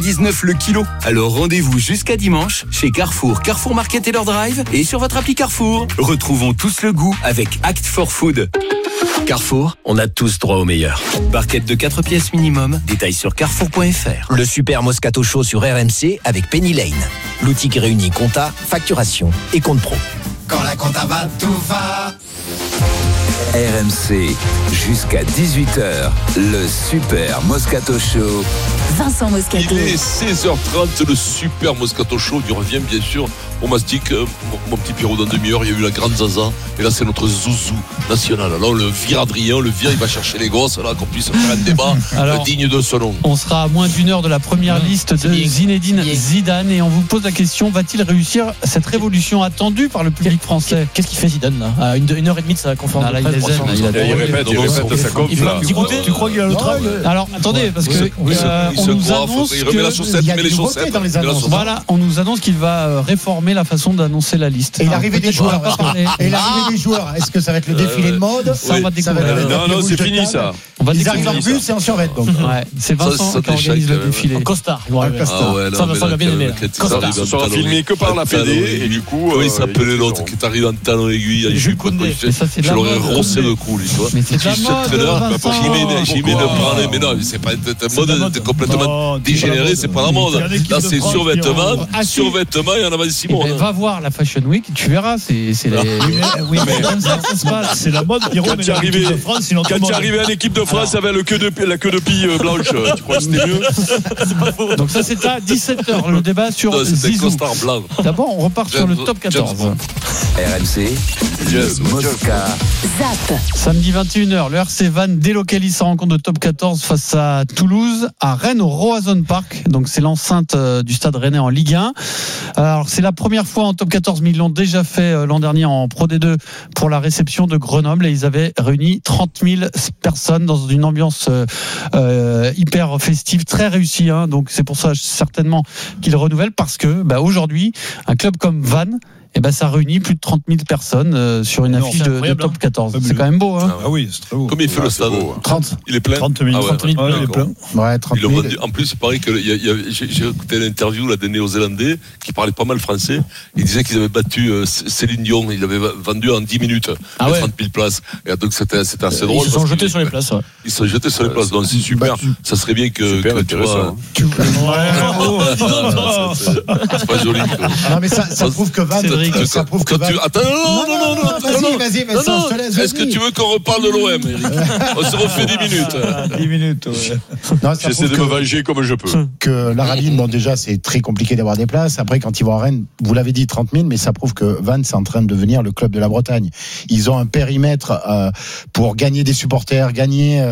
19 le kilo. Alors rendez-vous jusqu'à dimanche chez Carrefour, Carrefour Market et leur drive et sur votre appli Carrefour. Retrouvons tous le goût avec Act for Food. Carrefour, on a tous droit au meilleur. Barquette de 4 pièces minimum, détails sur carrefour.fr. Le super Moscato Show sur RMC avec Penny Lane. L'outil qui réunit compta, facturation et compte pro. Quand la compta va, tout va. RMC, jusqu'à 18h, le Super Moscato Show. Vincent Moscato. Il est 16h30, le Super Moscato Show. Il revient bien sûr au mastic. Mon petit Pierrot, dans demi-heure, il y a eu la grande Zaza. Et là, c'est notre zouzou national. Alors, le vire Adrien, il va chercher les gosses, là, qu'on puisse faire un débat digne de ce nom. On sera à moins d'une heure de la première liste de Zinedine Zidane. Et on vous pose la question, va-t-il réussir cette révolution attendue par le public français? Qu'est-ce qu'il fait Zidane là à 1h30 de sa conférence de presse? Il répète sa conf là. Tu crois qu'il a le travail? Alors attendez, parce que on nous annonce il remet la chaussette, il met les chaussettes dans les annonces. Voilà, on nous annonce qu'il va réformer la façon d'annoncer la liste. Et l'arrivée des joueurs. Et l'arrivée des joueurs. Est-ce que ça va être le défilé de mode? Ça va découvrir. Non, c'est fini ça. Ils arrivent en bus et en survêt. C'est Vincent qui organise le défilé. En costard. Ça va bien aimé. Ça sera filmé que par la Fédé et du coup. Comment il s'appelait l'autre qui est arrivé en talon aiguille? Jules Koundé. Je l'aurais rossé le cou, lui, tu vois. Mais c'est de la mode, Vincent. J'y mets le parler, mais non, c'est pas une mode complètement dégénérée, c'est pas la mode. Là, c'est survêtement, il y en a 6 mois. Va voir la Fashion Week, tu verras, c'est comme ça que ça se passe. C'est la mode, Pierrot, mais l'équipe de France, sinon quand tu es arrivé à l'équipe de France avec la queue de pille blanche, tu crois que c'était mieux? Donc ça, c'est à 17h, le débat sur Zizou. D'abord, on repart sur le top 14. RMC, Mosca. Zap. Samedi 21h, le RC Vannes délocalise sa rencontre de top 14 face à Toulouse, à Rennes au Roazhon Park. Donc c'est l'enceinte du stade rennais en Ligue 1. Alors c'est la première fois en top 14, mais ils l'ont déjà fait l'an dernier en Pro D2 pour la réception de Grenoble, et ils avaient réuni 30 000 personnes dans une ambiance hyper festive, très réussie. Donc c'est pour ça certainement qu'ils renouvellent, parce que aujourd'hui, un club comme Vannes, ça réunit plus de 30 000 personnes sur une affiche de top 14. C'est quand même beau. Ah oui, c'est très beau. Combien il fait le stade? 30. Il est plein? 30 000. Il est plein. Ouais, 30 000. En plus, il paraît que j'ai écouté l'interview des Néo-Zélandais qui parlaient pas mal français. Ils disaient qu'ils avaient battu Céline Dion. Ils l'avaient vendu en 10 minutes. 30 000 places. Et donc c'était assez drôle. Ils se sont jetés sur les places. Ils se sont jetés sur les places. Donc c'est super. Ça serait bien que tu vois. C'est pas joli. Non, mais ça prouve que Vannes. Ça prouve que Attends, non. Vas-y, je te laisse. Est-ce que tu veux qu'on reparle de l'OM, Eric? On se refait 10 minutes. 10 minutes, ouais. J'essaie de me venger comme je peux. Que l'Arabie, déjà, c'est très compliqué d'avoir des places. Après, quand ils vont à Rennes, vous l'avez dit, 30 000, mais ça prouve que Vannes, c'est en train de devenir le club de la Bretagne. Ils ont un périmètre pour gagner des supporters, gagner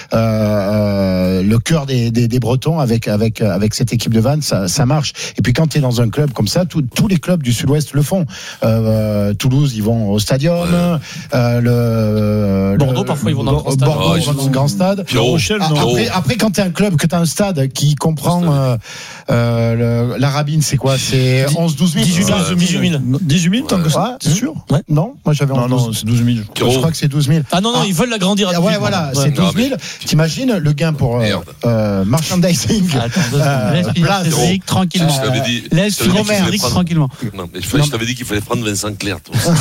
le cœur des Bretons avec cette équipe de Vannes, ça marche. Et puis, quand tu es dans un club comme ça, tous les clubs du Sud-Ouest le font. Toulouse, ils vont au Stadium. Bordeaux, parfois, ils vont dans le grand stade. Bordeaux, ils vont dans le grand stade. Après, quand tu as un club, que tu as un stade qui comprend l'Arabine, c'est quoi? C'est 11-12 000 18 000, tant que ça. C'est sûr? Non, moi j'avais 11 000. Non, c'est 12 000. Je crois que c'est 12 000. Ah non, ils veulent l'agrandir à 12 000. Ouais, voilà, c'est 12 000. T'imagines le gain pour merchandising? Laisse Cédric tranquillement. Laisse Cédric tranquillement. Non, mais je t'avais dit qu'il fallait prendre Vincent Clerc.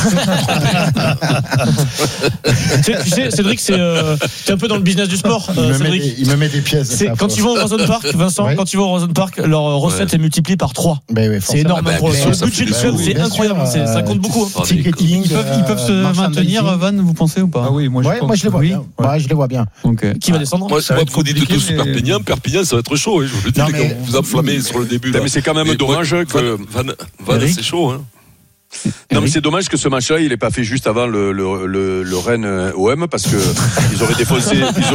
Tu sais, Cédric, c'est un peu dans le business du sport. Il me met des pièces. Quand ils vont au Roazhon Park, Vincent, quand ils vont au Roazhon Park, leur recette est multipliée par 3. C'est énorme. Pour le budget du club, c'est incroyable. Ça compte beaucoup. Ticketing, ils peuvent se maintenir, Vannes, vous pensez ou pas? Ah oui, moi je les vois bien. Je les vois bien. Qui va descendre? Moi, vous dites tous Perpignan, ça va être chaud. Je vous le dis, vous enflammez sur le début. Mais c'est quand même dommage que Vannes, c'est chaud. Non, mais c'est dommage que ce match-là, il n'ait pas fait juste avant le Rennes OM, parce que ils auraient défoncé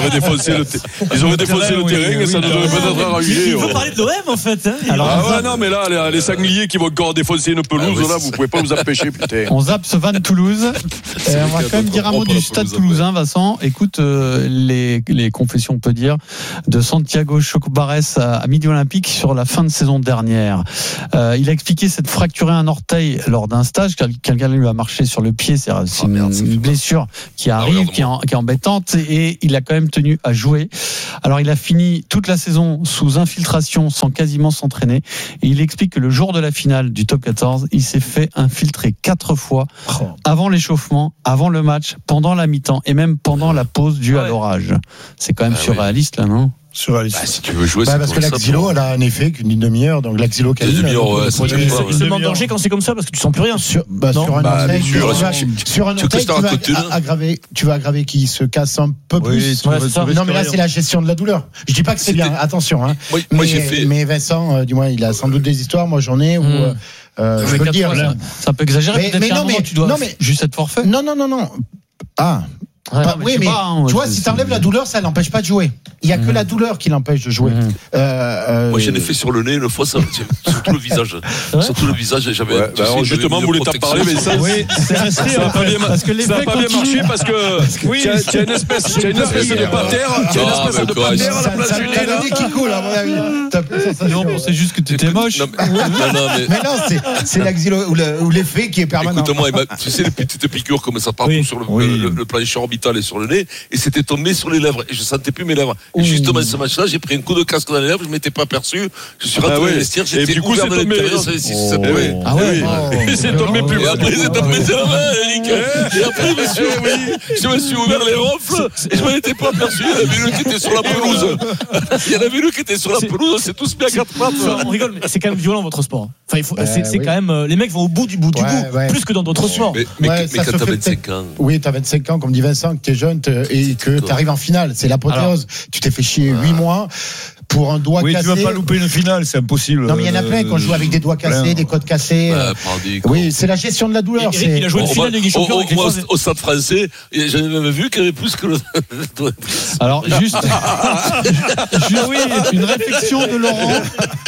le terrain et ça nous aurait peut-être arrangé. Il faut parler de l'OM en fait. Non, mais là, les sangliers qui vont encore défoncer une pelouse, là, vous pouvez pas nous empêcher, putain. On zappe ce Vannes Toulouse. On va quand même dire un mot du stade toulousain, Vincent. Écoute les confessions, on peut dire, de Santiago Chocobares à Midi Olympique sur la fin de saison dernière. Il a expliqué s'être fracturé un orteil lors d'un un stage. Quelqu'un lui a marché sur le pied. C'est une blessure qui arrive, qui est embêtante, et il a quand même tenu à jouer. Alors il a fini toute la saison sous infiltration, sans quasiment s'entraîner. Et il explique que le jour de la finale du top 14, il s'est fait infiltrer 4 fois avant l'échauffement, avant le match, pendant la mi-temps et même pendant la pause due à l'orage. C'est quand même surréaliste là, non? Si tu veux jouer, c'est parce que l'axilo, elle a un effet qu'une demi-heure, donc l'axilo canine. C'est tellement danger quand c'est comme ça parce que tu sens plus rien. Sur un orteil, tu vas aggraver qui se casse un peu plus. Non, mais là, c'est la gestion de la douleur. Je dis pas que c'est bien, attention. Mais Vincent, du moins, il a sans doute des histoires. Moi, j'en ai où. Je peux le dire. C'est un peu exagéré. Mais non, mais tu dois juste être forfait. Non. Ah. Oui, mais tu vois, si t'enlèves la douleur, ça l'empêche pas de jouer. Il y a que la douleur qui l'empêche de jouer. Moi, j'en ai fait sur le nez une fois, surtout le visage. Surtout le visage, j'avais. Justement, vous voulez t'en parler, mais ça, c'est resté. Ça n'a pas bien marché parce que tu as une espèce de patère. Tu as une espèce de patère à la place du nez, là. Qui coule, à mon avis. Non, c'est juste que t'étais moche. Mais non, c'est l'axilo ou l'effet qui est permanent. Écoute-moi, tu sais, les petites piqûres comme ça partout sur le plancher orbital et sur le nez, et c'était tombé sur les lèvres, et je sentais plus mes lèvres. Et justement, ce match-là, j'ai pris un coup de casque dans les lèvres, je m'étais pas aperçu, je suis rentré dans le vestiaire, j'étais ouvert de l'intérieur, c'est tombé plus bas. Et après, c'est tombé sur la main, Eric. Et après, je me suis ouvert les rofles, et je m'en étais pas aperçu. Il y avait qui était sur la pelouse. Il y en avait qui était sur la pelouse, on s'est tous mis à 4 pattes. On rigole, mais c'est quand même violent votre sport. Enfin, c'est quand même, les mecs vont au bout du bout, plus que dans d'autres sports. Mais quand t'as 25 ans. Oui, t'as 25 ans, comme dit Vincent, que t'es jeune et que t'arrives en finale. C'est l'apothéose. Tu t'es fait chier 8 mois pour un doigt cassé. Oui, tu vas pas louper une finale, c'est impossible. Non, mais il y en a plein qu'on joue avec des doigts cassés, des côtes cassées. Oui, c'est la gestion de la douleur. Eric, il a joué une finale de Ligue des Champions avec les Français. Au Stade Français, j'en ai même vu qu'il y avait plus que le. Alors, juste une réflexion de Laurent.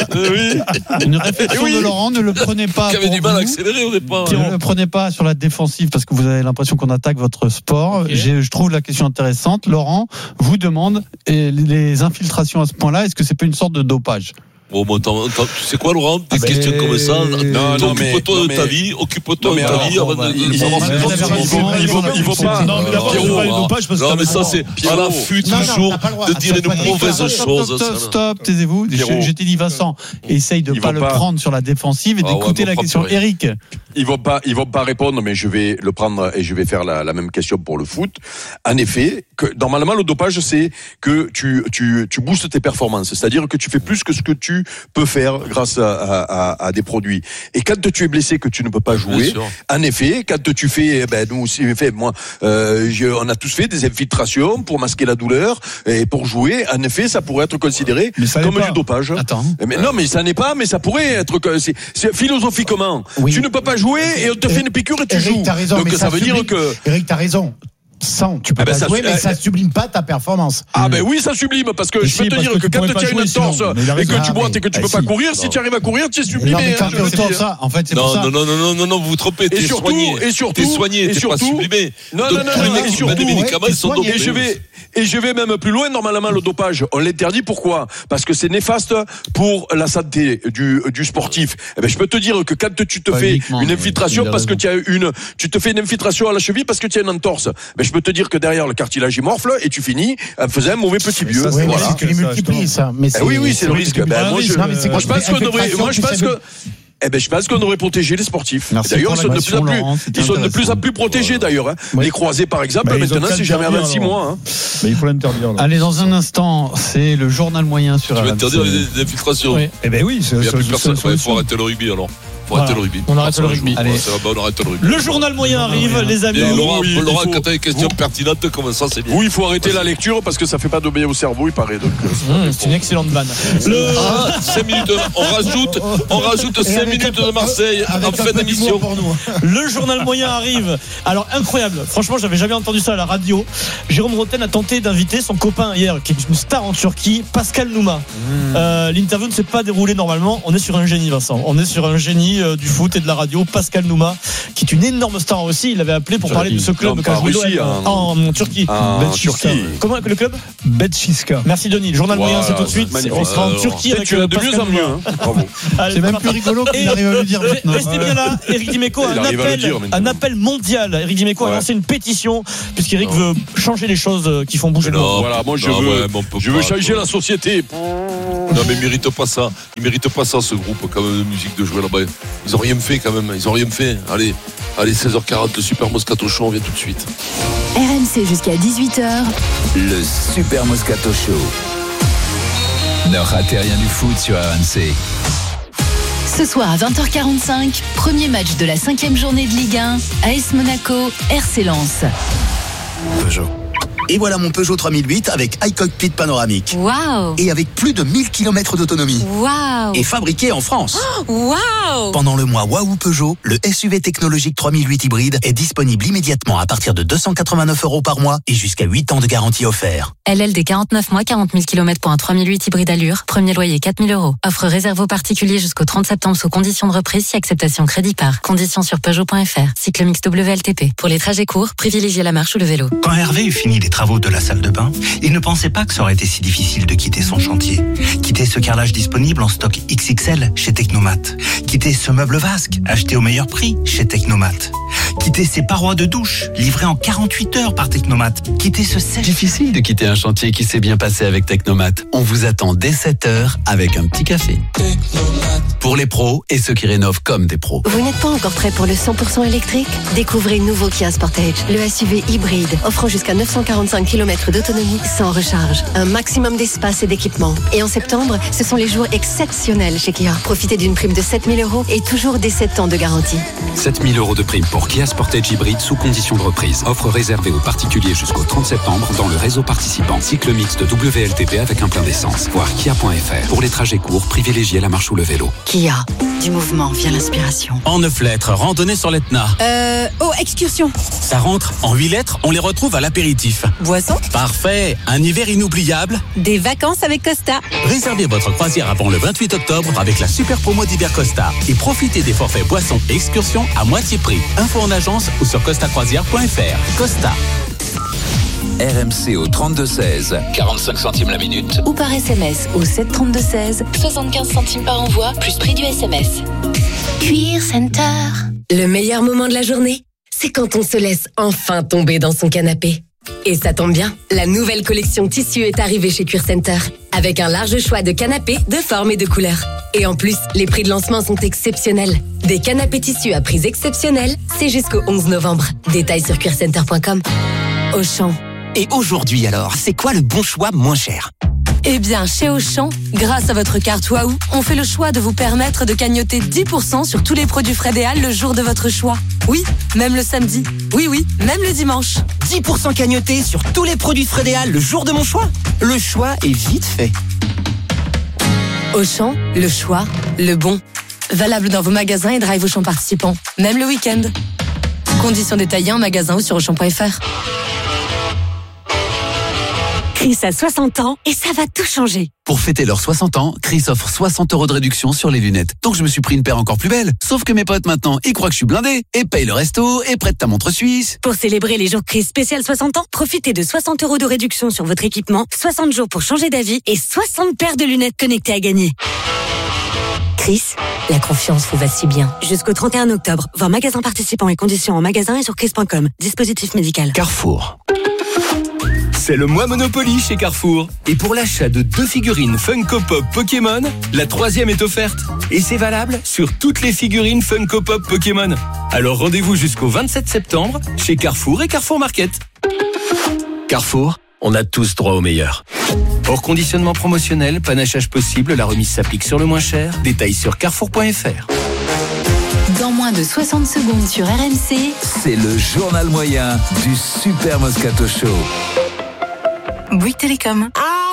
Une réflexion de Laurent, ne le prenez pas. Qui avait du mal à accélérer au départ. Ne le prenez pas sur la défensive parce que vous avez l'impression qu'on attaque votre sport. Je trouve la question intéressante. Laurent vous demande les infiltrations à ce point-là, est-ce que c'est pas une sorte de dopage? Bon, tu sais quoi, Laurent? Des questions comme ça. Occupe-toi de ta vie. Occupe-toi de ta vie avant de savoir si il faut pas. Non, mais d'abord, c'est pas le dopage parce que. Non, mais ça, c'est à l'affût toujours de dire une mauvaise chose. Stop, taisez-vous. Je t'ai dit, Vincent, essaye de pas le prendre sur la défensive et d'écouter la question. Eric. Ils vont pas répondre, mais je vais le prendre et je vais faire la même question pour le foot. En effet, que normalement le dopage c'est que tu boostes tes performances, c'est-à-dire que tu fais plus que ce que tu peux faire grâce à des produits. Et quand tu es blessé, que tu ne peux pas jouer, en effet, quand tu fais, nous aussi, on a tous fait des infiltrations pour masquer la douleur et pour jouer. En effet, ça pourrait être considéré comme du dopage. Attends. Mais non, mais ça n'est pas, mais ça pourrait être. C'est philosophiquement, tu ne peux pas jouer et on te fait une piqûre et tu joues. Donc ça veut dire que. Eric, t'as raison. Tu peux pas jouer, mais ça sublime pas ta performance. Ah ben oui, ça sublime, parce que je peux te dire que quand tu as une entorse et que tu boites et que tu peux pas courir, si tu arrives à courir, tu es sublimé. Non, mais quand tu ça, en fait, c'est pour ça. Non, vous vous trompez. T'es soigné, t'es pas sublimé. Non, et surtout, des médicaments, ils sont dopés. Et je vais même plus loin, normalement, le dopage, on l'interdit, pourquoi? Parce que c'est néfaste pour la santé du sportif. Eh ben, je peux te dire que quand tu te fais une infiltration parce que tu te fais une infiltration à la cheville parce que tu as une entorse, je peux te dire que derrière le cartilage il morfle et tu finis en faisant un mauvais petit vieux. Ça, voilà. Tu les multiplies, ça. Mais oui, c'est le risque. Moi, je pense que je pense qu'on devrait protéger les sportifs. D'ailleurs, ils sont de plus en plus protégés d'ailleurs. Les croisés, par exemple, maintenant, c'est jamais à 26 mois. Mais il faut l'interdire. Allez, dans un instant, c'est le journal moyen sur RMC. Tu vas interdire les infiltrations. Eh ben oui, il n'y a plus personne. Il faut arrêter le rugby alors. On arrête le rugby. Allez. On arrête le rugby. Le journal moyen arrive, les amis. Laurent, quand tu as des questions pertinentes comme ça, c'est bien. Oui, il faut arrêter la lecture parce que ça fait pas de bien au cerveau, il paraît. C'est une excellente vanne. 5 minutes, on rajoute 5 minutes de Marseille en fin d'émission. Le journal moyen arrive. Alors, incroyable. Franchement, j'avais jamais entendu ça à la radio. Jérôme Rotten a tenté d'inviter son copain hier, qui est une star en Turquie, Pascal Nouma. L'interview ne s'est pas déroulée normalement. On est sur un génie, Vincent. On est sur un génie. ami du foot et de la radio, Pascal Nouma, qui est une énorme star aussi. Il l'avait appelé pour parler de ce club pas en Russie, en Turquie. En Turquie. Comment le club? Betchiska. Merci Denis. Le journal moyen, c'est tout de suite. On sera en Turquie avec tu as de mieux en mieux. Hein. Bravo. Allez, C'est même plus rigolo qu'il arrive à le dire maintenant. Restez bien là. Eric Dimeco a un appel mondial. Eric Dimeco a lancé une pétition puisqu'Eric veut changer les choses qui font bouger le monde. Voilà, moi je veux changer la société. Non mais ils méritent pas ça. Ils méritent pas ça, ce groupe quand même de musique de jouer là-bas. Ils ont rien fait quand même. Ils ont rien fait. Allez 16h40, le Super Moscato Show, on vient tout de suite. RMC jusqu'à 18h. Le Super Moscato Show. Ne ratez rien du foot sur RMC. Ce soir à 20h45, premier match de la 5e journée de Ligue 1, AS Monaco, RC Lens. Peugeot. Et voilà mon Peugeot 3008 avec iCockpit panoramique. Waouh! Et avec plus de 1000 km d'autonomie. Waouh! Et fabriqué en France. Waouh! Pendant le mois Waouh Peugeot, le SUV technologique 3008 hybride est disponible immédiatement à partir de 289 € par mois et jusqu'à 8 ans de garantie offert. LLD 49 mois, 40 000 km pour un 3008 hybride allure. Premier loyer 4 000 €. Offre réservée aux particuliers jusqu'au 30 septembre sous conditions de reprise si acceptation crédit par. Conditions sur Peugeot.fr. Cycle mix WLTP. Pour les trajets courts, privilégiez la marche ou le vélo. Quand Hervé eut fini les travaux de la salle de bain, il ne pensait pas que ça aurait été si difficile de quitter son chantier. Quitter ce carrelage disponible en stock XXL chez Technomat. Quitter ce meuble vasque acheté au meilleur prix chez Technomat. Quitter ces parois de douche livrées en 48 heures par Technomat. Quitter ce sèche. Difficile de quitter un chantier qui s'est bien passé avec Technomat. On vous attend dès 7h avec un petit café. Technomat. Pour les pros et ceux qui rénovent comme des pros. Vous n'êtes pas encore prêt pour le 100% électrique? Découvrez le nouveau Kia Sportage, le SUV hybride, offrant jusqu'à 945 km d'autonomie sans recharge. Un maximum d'espace et d'équipement. Et en septembre, ce sont les jours exceptionnels chez Kia. Profitez d'une prime de 7 000 € et toujours des 7 ans de garantie. 7 000 € de prime pour Kia Sportage hybride sous condition de reprise. Offre réservée aux particuliers jusqu'au 30 septembre dans le réseau participant. Cycle mixte WLTP avec un plein d'essence. Voir kia.fr. Pour les trajets courts, privilégiez la marche ou le vélo. Kia. Du mouvement vient l'inspiration. En 9 lettres, randonnée sur l'Etna. Excursion. Ça rentre. En 8 lettres, on les retrouve à l'apéritif. Boisson. Parfait. Un hiver inoubliable. Des vacances avec Costa. Réservez votre croisière avant le 28 octobre avec la super promo d'hiver Costa. Et profitez des forfaits boissons et excursions à moitié prix. Info en agence ou sur costacroisière.fr. Costa. RMC au 32-16. 45 centimes la minute. Ou par SMS au 732-16. 75 centimes par envoi, plus prix du SMS. Cuir Center. Le meilleur moment de la journée, c'est quand on se laisse enfin tomber dans son canapé. Et ça tombe bien, la nouvelle collection tissu est arrivée chez Cuir Center. Avec un large choix de canapés, de formes et de couleurs. Et en plus, les prix de lancement sont exceptionnels. Des canapés tissus à prix exceptionnels, c'est jusqu'au 11 novembre. Détails sur cuircenter.com. Auchan. Et aujourd'hui alors, c'est quoi le bon choix moins cher? Eh bien, chez Auchan, grâce à votre carte Waouh, on fait le choix de vous permettre de cagnoter 10% sur tous les produits Frédéal le jour de votre choix. Oui, même le samedi. Oui, même le dimanche. 10% cagnoté sur tous les produits Frédéal le jour de mon choix. Le choix est vite fait. Auchan, le choix, le bon. Valable dans vos magasins et drive Auchan participants, même le week-end. Conditions détaillées en magasin ou sur Auchan.fr. Chris a 60 ans et ça va tout changer. Pour fêter leurs 60 ans, Chris offre 60 € de réduction sur les lunettes. Donc je me suis pris une paire encore plus belle. Sauf que mes potes maintenant, ils croient que je suis blindé. Et payent le resto et prêtent ta montre suisse. Pour célébrer les jours Chris spécial 60 ans, profitez de 60 € de réduction sur votre équipement, 60 jours pour changer d'avis et 60 paires de lunettes connectées à gagner. Chris, la confiance vous va si bien. Jusqu'au 31 octobre, voir magasin participants et conditions en magasin et sur chris.com. Dispositif médical. Carrefour. C'est le mois Monopoly chez Carrefour. Et pour l'achat de 2 figurines Funko Pop Pokémon, la 3e est offerte. Et c'est valable sur toutes les figurines Funko Pop Pokémon. Alors rendez-vous jusqu'au 27 septembre chez Carrefour et Carrefour Market. Carrefour, on a tous droit au meilleur. Hors conditionnement promotionnel, panachage possible, la remise s'applique sur le moins cher. Détails sur carrefour.fr. Dans moins de 60 secondes sur RMC, c'est le journal moyen du Super Moscato Show. Bouygues Télécom.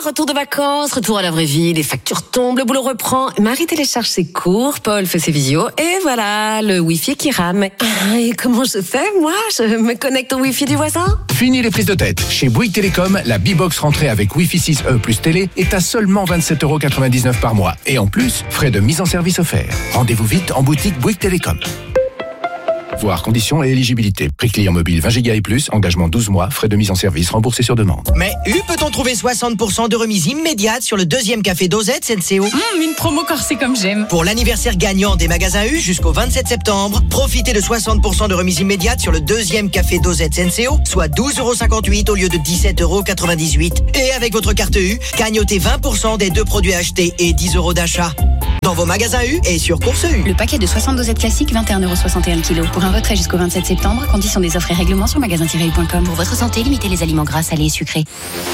retour de vacances, retour à la vraie vie, les factures tombent, le boulot reprend. Marie télécharge ses cours, Paul fait ses visios, et voilà, le Wi-Fi qui rame. Ah, et comment je fais, moi? Je me connecte au Wi-Fi du voisin? Fini les prises de tête. Chez Bouygues Télécom, la B-Box rentrée avec Wi-Fi 6E plus télé est à seulement 27,99 € par mois. Et en plus, frais de mise en service offerts. Rendez-vous vite en boutique Bouygues Télécom. Voir conditions et éligibilité. Prix client mobile 20 Go et plus, engagement 12 mois, frais de mise en service remboursés sur demande. Mais peut-on trouver 60% de remise immédiate sur le deuxième café Dosette Senseo? Une promo corsée comme j'aime. Pour l'anniversaire gagnant des magasins U jusqu'au 27 septembre, profitez de 60% de remise immédiate sur le deuxième café Dosette Senseo, soit 12,58 € au lieu de 17,98 €. Et avec votre carte U, gagnotez 20% des 2 produits achetés et 10 € d'achat. Dans vos magasins U et sur Course U. Le paquet de 60 dosettes classiques, 21,61 € kg. Pour un retrait jusqu'au 27 septembre, conditions des offres et règlements sur magasin-u.com. Pour votre santé, limitez les aliments gras, salés et sucrés.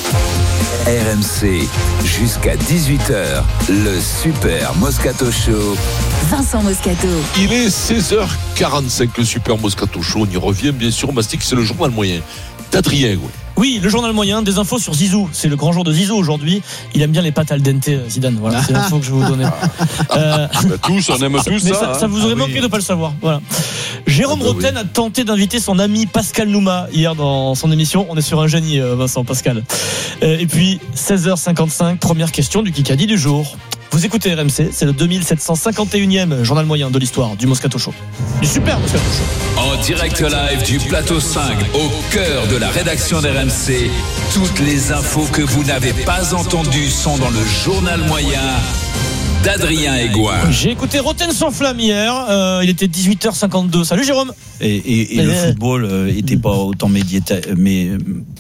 RMC, jusqu'à 18h, le Super Moscato Show. Vincent Moscato. Il est 16h45, le Super Moscato Show. On y revient, bien sûr. Mastic, c'est le journal moyen d'Adrien. Oui, le journal moyen, des infos sur Zizou. C'est le grand jour de Zizou aujourd'hui. Il aime bien les pâtes al dente, Zidane. Voilà, c'est l'info que je vais vous donner. Tous, on aime tous mais ça. Ça vous aurait manqué de ne pas le savoir. Voilà. Jérôme Rotten a tenté d'inviter son ami Pascal Nouma hier dans son émission. On est sur un génie, Vincent, Pascal. Et puis, 16h55, première question du Kikadi du jour. Vous écoutez RMC, c'est le 2751e journal moyen de l'histoire du Moscato Show. Du Super Moscato Show. En direct live du plateau 5, au cœur de la rédaction d'RMC, toutes les infos que vous n'avez pas entendues sont dans le journal moyen d'Adrien Aigouin. J'ai écouté Rotten sans flamme hier, il était 18h52. Salut Jérôme. Et le football était pas autant médiatisé, mais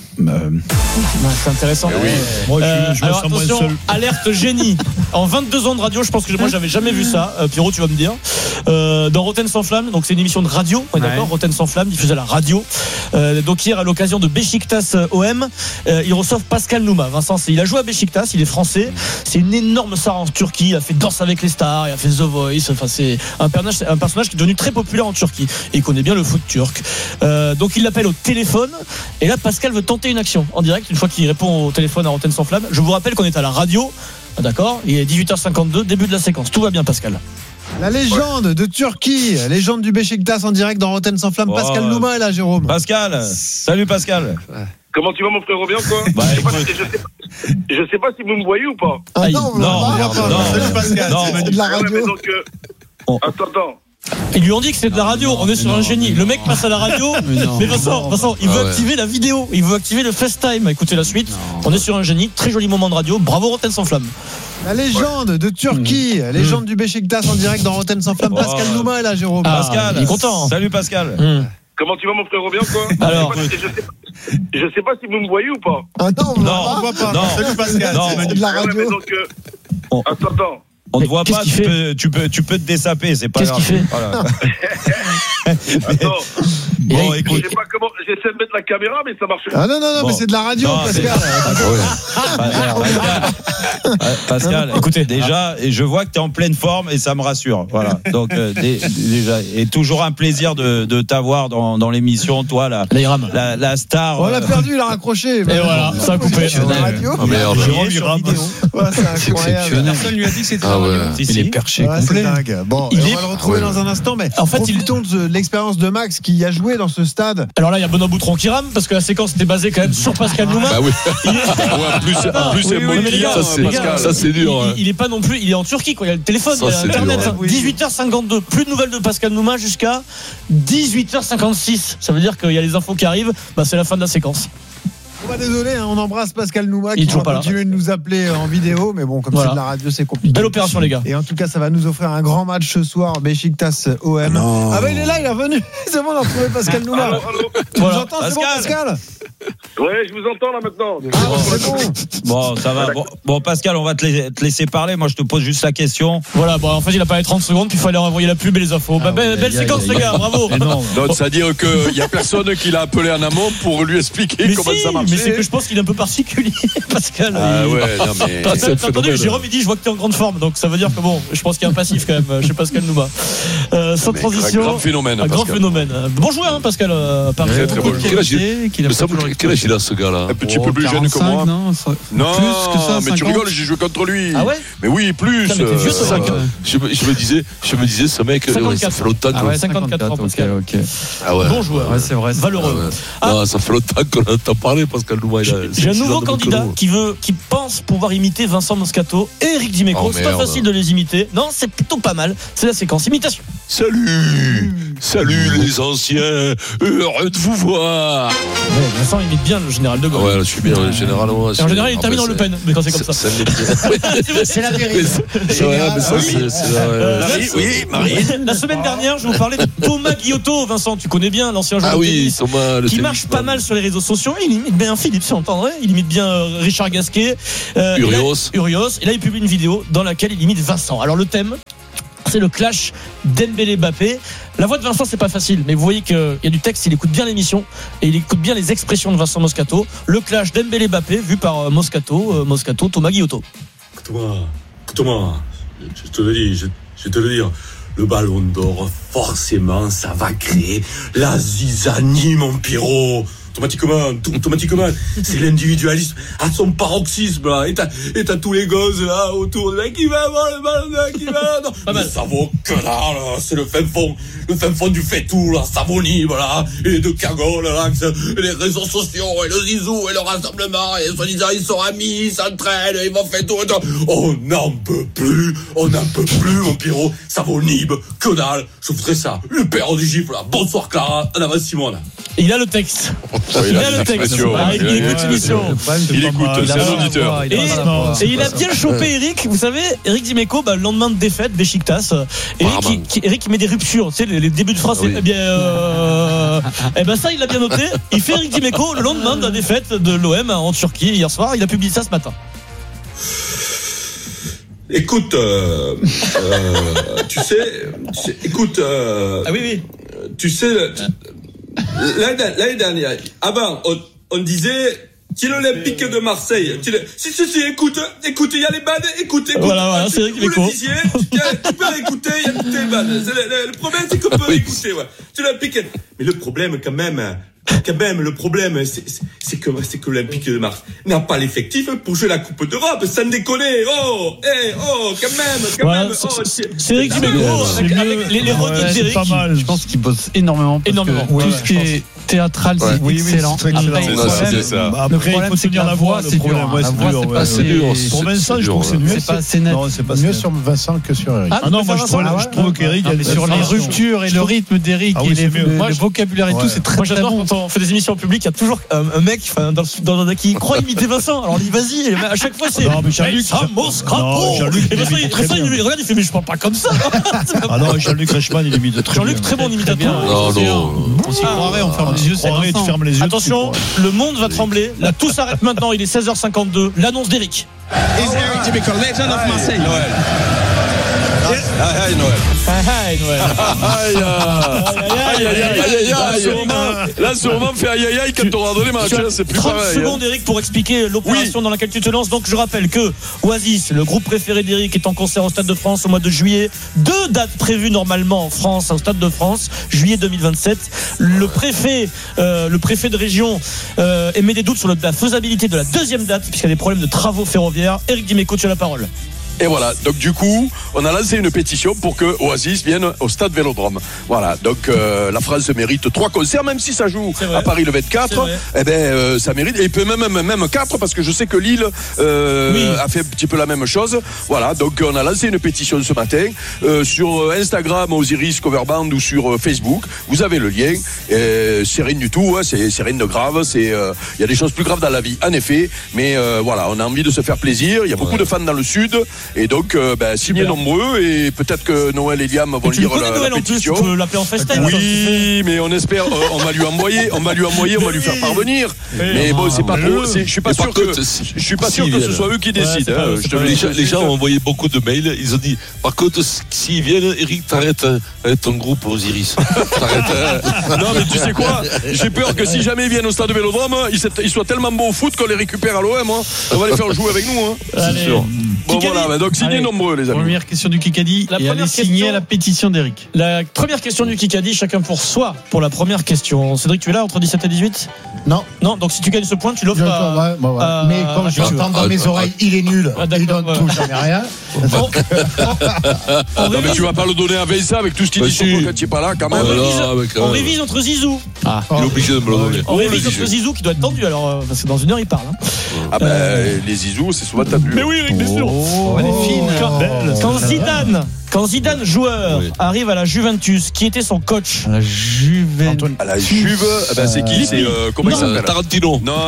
c'est intéressant. Oui. Moi, je alors me sens attention, moins seul. alerte génie. En 22 ans de radio, je pense que moi j'avais jamais vu ça. Pierrot, tu vas me dire. Dans Rotten sans flamme, donc c'est une émission de radio, on est d'accord. Rotten sans flamme, diffusée à la radio. Donc hier, à l'occasion de Beşiktaş OM, ils reçoivent Pascal Nouma. Vincent, il a joué à Beşiktaş, il est français. C'est une énorme star en Turquie. Il a fait Danse avec les stars, il a fait The Voice. Enfin, c'est un personnage qui est devenu très populaire en Turquie et il connaît bien le foot turc. Donc il l'appelle au téléphone et là Pascal veut tenter une action en direct une fois qu'il répond au téléphone à Rotten sans flamme. Je vous rappelle qu'on est à la radio. D'accord, il est 18h52, début de la séquence. Tout va bien, Pascal. La légende de Turquie, légende du Beşiktaş en direct dans Rotten sans flamme. Pascal Nouma est là, Jérôme. Pascal, salut Pascal. Comment tu vas, mon frérot? Bien, quoi? Je sais pas si vous me voyez ou pas. Ah non, salut Pascal, c'est de la radio. Ouais, donc, attends. Ils lui ont dit que c'est de la radio, on est sur un génie. Le mec passe à la radio, mais Vincent, il veut activer la vidéo, il veut activer le FaceTime. Écoutez la suite, on est sur un génie, très joli moment de radio, bravo Rotten sans flamme. La légende de Turquie, légende du Beşiktaş en direct dans Rotten sans flamme. Pascal Nouma est là, Jérôme. Pascal, il est content. Salut Pascal. Comment tu vas, mon frérot? Bien, quoi? Alors, je sais pas si vous me voyez ou pas. Ah non, on ne voit pas. Non. Salut Pascal, c'est de la radio. Ouais, mais donc, attends. On te voit pas, tu peux te dessaper, c'est pas grave. Qu'est-ce qu'il fait? Voilà. Attends. Bon, écoute. Je sais pas comment, j'essaie de mettre la caméra, mais ça marche pas. Ah non, mais c'est de la radio, Pascal. Pascal, écoutez, déjà, je vois que tu es en pleine forme et ça me rassure. Voilà. Donc, déjà, et toujours un plaisir de t'avoir dans l'émission, toi, la star. On l'a perdu, il a raccroché. Et voilà, ça a coupé. La radio. Oh merde. C'est incroyable. Personne lui a dit que c'était il est perché complet. Bon, on va le retrouver dans un instant, mais en fait, profitons de l'expérience de Max qui a joué dans ce stade. Alors là, il y a Benoît Boutron qui rame parce que la séquence était basée quand même sur Pascal Nouma. Bah oui. En plus, c'est Pascal. Ça, c'est dur. Il est pas non plus, il est en Turquie, quoi. Il y a le téléphone, il y a Internet. 18h52, plus de nouvelles de Pascal Nouma jusqu'à 18h56. Ça veut dire qu'il y a les infos qui arrivent. Bah, c'est la fin de la séquence. Désolé, on embrasse Pascal Nouma qui va continuer de nous appeler en vidéo, mais bon, comme c'est de la radio, c'est compliqué. Belle opération, les gars. Et en tout cas, ça va nous offrir un grand match ce soir, Beşiktaş OM. Ah bah il est là, il est revenu. C'est bon, on a retrouvé Pascal Nouma. Allô. Tu nous entends, c'est bon, Pascal? Ouais, je vous entends là maintenant. C'est bon. Bon, ça va. Bon, Pascal, on va te laisser parler. Moi, je te pose juste la question. Voilà, bon, en fait, il a parlé 30 secondes, puis il fallait envoyer la pub et les infos. Belle séquence, les gars, bravo. Donc, c'est-à-dire qu'il n'y a personne qui l'a appelé en amont pour lui expliquer comment ça marche. Mais c'est que je pense qu'il est un peu particulier, Pascal. Ah ouais, non mais. T'as entendu, Jérôme, il dit, je vois que t'es en grande forme, donc ça veut dire que bon, je pense qu'il y a un passif quand même chez Pascal Nouma. Sans transition. Un grand phénomène. Un grand phénomène. Bon joueur, hein, Pascal. Très bon. Quel âge âge il a ce gars-là? Un petit peu plus jeune que 45, moi. non, Non, plus que ça, mais 50. tu rigoles, j'ai joué contre lui. Ah ouais? Mais oui, plus. Putain, mais t'es vieux, toi, je me disais, ce mec, 54. ça fait longtemps Ah que. ouais, 54 ans, Pascal. ok. Ah ouais. Bon joueur. Ouais, c'est vrai. Valeureux. Non, ça fait longtemps qu'on entend parler, Pascal Nouma. J'ai un nouveau candidat qui pense pouvoir imiter Vincent Moscato et Eric Dimeco. Oh, c'est pas merde. facile de les imiter. Non, c'est plutôt pas mal. C'est la séquence imitation. Salut les anciens, heureux de vous voir. Ouais, Vincent imite bien le général de Gaulle. Ouais, là, je suis bien, généralement. Et en général, il termine en Le Pen, mais quand c'est comme ça. C'est la vérité. Marie. La semaine dernière, je vous parlais de Thomas Guillotto. Vincent, tu connais bien l'ancien joueur de tennis, Thomas, qui marche pas mal sur les réseaux sociaux. Il imite bien Philippe, tu entendrais. Il imite bien Richard Gasquet, Urios. Et là, il publie une vidéo dans laquelle il imite Vincent. Alors le thème, c'est le clash Dembélé-Mbappé. La voix de Vincent, c'est pas facile, mais vous voyez qu'il y a du texte, il écoute bien l'émission et il écoute bien les expressions de Vincent Moscato. Le clash Dembélé-Mbappé vu par Moscato, Thomas Guillotto. Écoute-moi, je te le dis, je vais te le dire. Le ballon d'or, forcément, ça va créer la zizanie, mon Pierrot. Automatiquement, c'est l'individualisme à son paroxysme là. Et t'as tous les gosses là autour de là qui va avoir le ballon d'or, qui va. Mais ça vaut que là, c'est le fin fond du fait-tout là, Savoni, voilà, et les deux cagoles là, les réseaux sociaux et le zizou et le rassemblement et soi-disant ils sont amis, ils s'entraînent, ils vont faire tout. On n'en peut plus, mon Pierrot. Savoni, que dalle. Je voudrais ça. Une paire de gifles là. Bonsoir Clara, en avant Simon là. Il a le texte. Il a le texte. Il écoute l'émission. Il écoute, c'est un auditeur. Et il a bien chopé Eric. Vous savez, Eric Dimeco, le lendemain de défaite, Beşiktaş. Eric, il met des ruptures. Tu sais, les débuts de phrase, eh bien, ça, il a bien noté. Il fait Eric Dimeco le lendemain de la défaite de l'OM en Turquie hier soir. Il a publié ça ce matin. Écoute, tu sais, ah oui. Tu sais, l'année dernière, avant, on disait, c'est l'Olympique de Marseille. Si, écoute, il y a les bandes, écoute. Voilà, c'est Eric Dimeco. Vous le disiez, tu peux écouter, il y a toutes les bandes. Le problème, c'est qu'on peut écouter, ouais. C'est l'Olympique. Mais le problème, quand même, c'est que l'Olympique de Marseille n'a pas l'effectif pour jouer la Coupe d'Europe, sans déconner. Quand même. C'est Eric Dimeco, avec les redites d'Eric. Pas mal. Je pense qu'il bosse énormément. Tout ce qui est théâtral, c'est excellent. Le problème, c'est tenir la voix, c'est dur. C'est dur. Pour Vincent, je trouve que c'est mieux. C'est pas assez net. Mieux sur Vincent que sur Eric. Ah non, moi je trouve qu'Eric, sur les ruptures et le rythme d'Eric et le vocabulaire et tout, c'est très très bon. Quand on fait des émissions publiques, il y a toujours un mec qui croit imiter Vincent. Alors il dit vas-y, à chaque fois c'est Regarde, il fait mais je parle pas comme ça. Ah non, Jean-Luc Reichmann, il imite très bien. Jean-Luc, très bon imitateur. On s'y croirait, on ferme les yeux, tu fermes les yeux. Attention, le monde va trembler. Là, tout s'arrête maintenant. Il est 16h52. L'annonce d'Eric. Is Eric Dimeco, legend of Marseille. Noël. Là, ce moment fait aïe aïe aïe quand on regarde les matchs. C'est plus 30 pareil. secondes, Eric, pour expliquer l'opération dans laquelle tu te lances. Donc, je rappelle que Oasis, le groupe préféré d'Eric, est en concert au Stade de France au mois de juillet. 2 dates prévues normalement en France, au Stade de France, juillet 2027. Le préfet de région émet des doutes sur la faisabilité de la deuxième date, puisqu'il y a des problèmes de travaux ferroviaires. Eric Dimeco, tu as la parole. Et voilà, donc du coup, on a lancé une pétition pour que Oasis vienne au stade Vélodrome. Voilà, donc la France mérite 3 concerts, même si ça joue à Paris le 24. Ça mérite, et peut même 4, parce que je sais que Lille a fait un petit peu la même chose. Voilà, donc on a lancé une pétition ce matin sur Instagram, Osiris Coverband, ou sur Facebook. Vous avez le lien. C'est rien du tout, hein, c'est rien de grave. Il y a des choses plus graves dans la vie, en effet. Mais voilà, on a envie de se faire plaisir. Il y a beaucoup de fans dans le sud. Et donc, signez nombreux, et peut-être que Noël et Liam vont lire la pétition. Tu peux l'appeler en FaceTime. Oui, mais on espère. On va lui envoyer, on va lui faire parvenir. Mais bon, c'est pas trop. Je suis pas sûr que ce soit eux qui décident. Les gens ont envoyé beaucoup de mails. Ils ont dit, par contre, s'ils viennent, Eric, t'arrêtes ton groupe Osiris. Non, mais tu sais quoi, j'ai peur que si jamais ils viennent au stade de Vélodrome, ils soient tellement bons au foot qu'on les récupère à l'OM. On va les faire jouer avec nous. C'est sûr. Bon, voilà, donc signez nombreux, les amis. Première question du Kikadi. La et première allez question- signer la pétition d'Eric. La première question du Kikadi, chacun pour soi, pour la première question. Cédric, tu es là entre 17 et 18 ? Non. Non, donc si tu gagnes ce point, tu l'offres à... Mais comme je l'entends dans mes oreilles, il est nul. Il donne tout, jamais rien. Non, mais tu vas pas le donner à Vincent avec tout ce qu'il dit sur toi quand tu es pas là, quand même. On révise entre Zizou. Il est obligé de me le donner. On révise entre Zizou qui doit être tendu, alors parce que dans une heure il parle. Hein. Ah ben, les Zizou, c'est souvent tendu. Mais oui, Eric, bien sûr. Elle est fine. Quand Zidane, joueur, arrive à la Juventus, qui était son coach ? La Juventus. À la Juve, c'est qui ? C'est comment il s'appelle ? Tarantino. Non.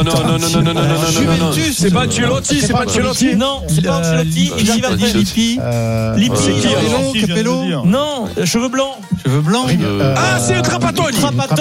C'est pas Ancelotti, c'est pas Ancelotti. Non, c'est pas Ancelotti. Il y va après. Lippi. C'est qui alors ? Capello. Non, cheveux blancs. Cheveux blancs. Ah, c'est Trapattoni.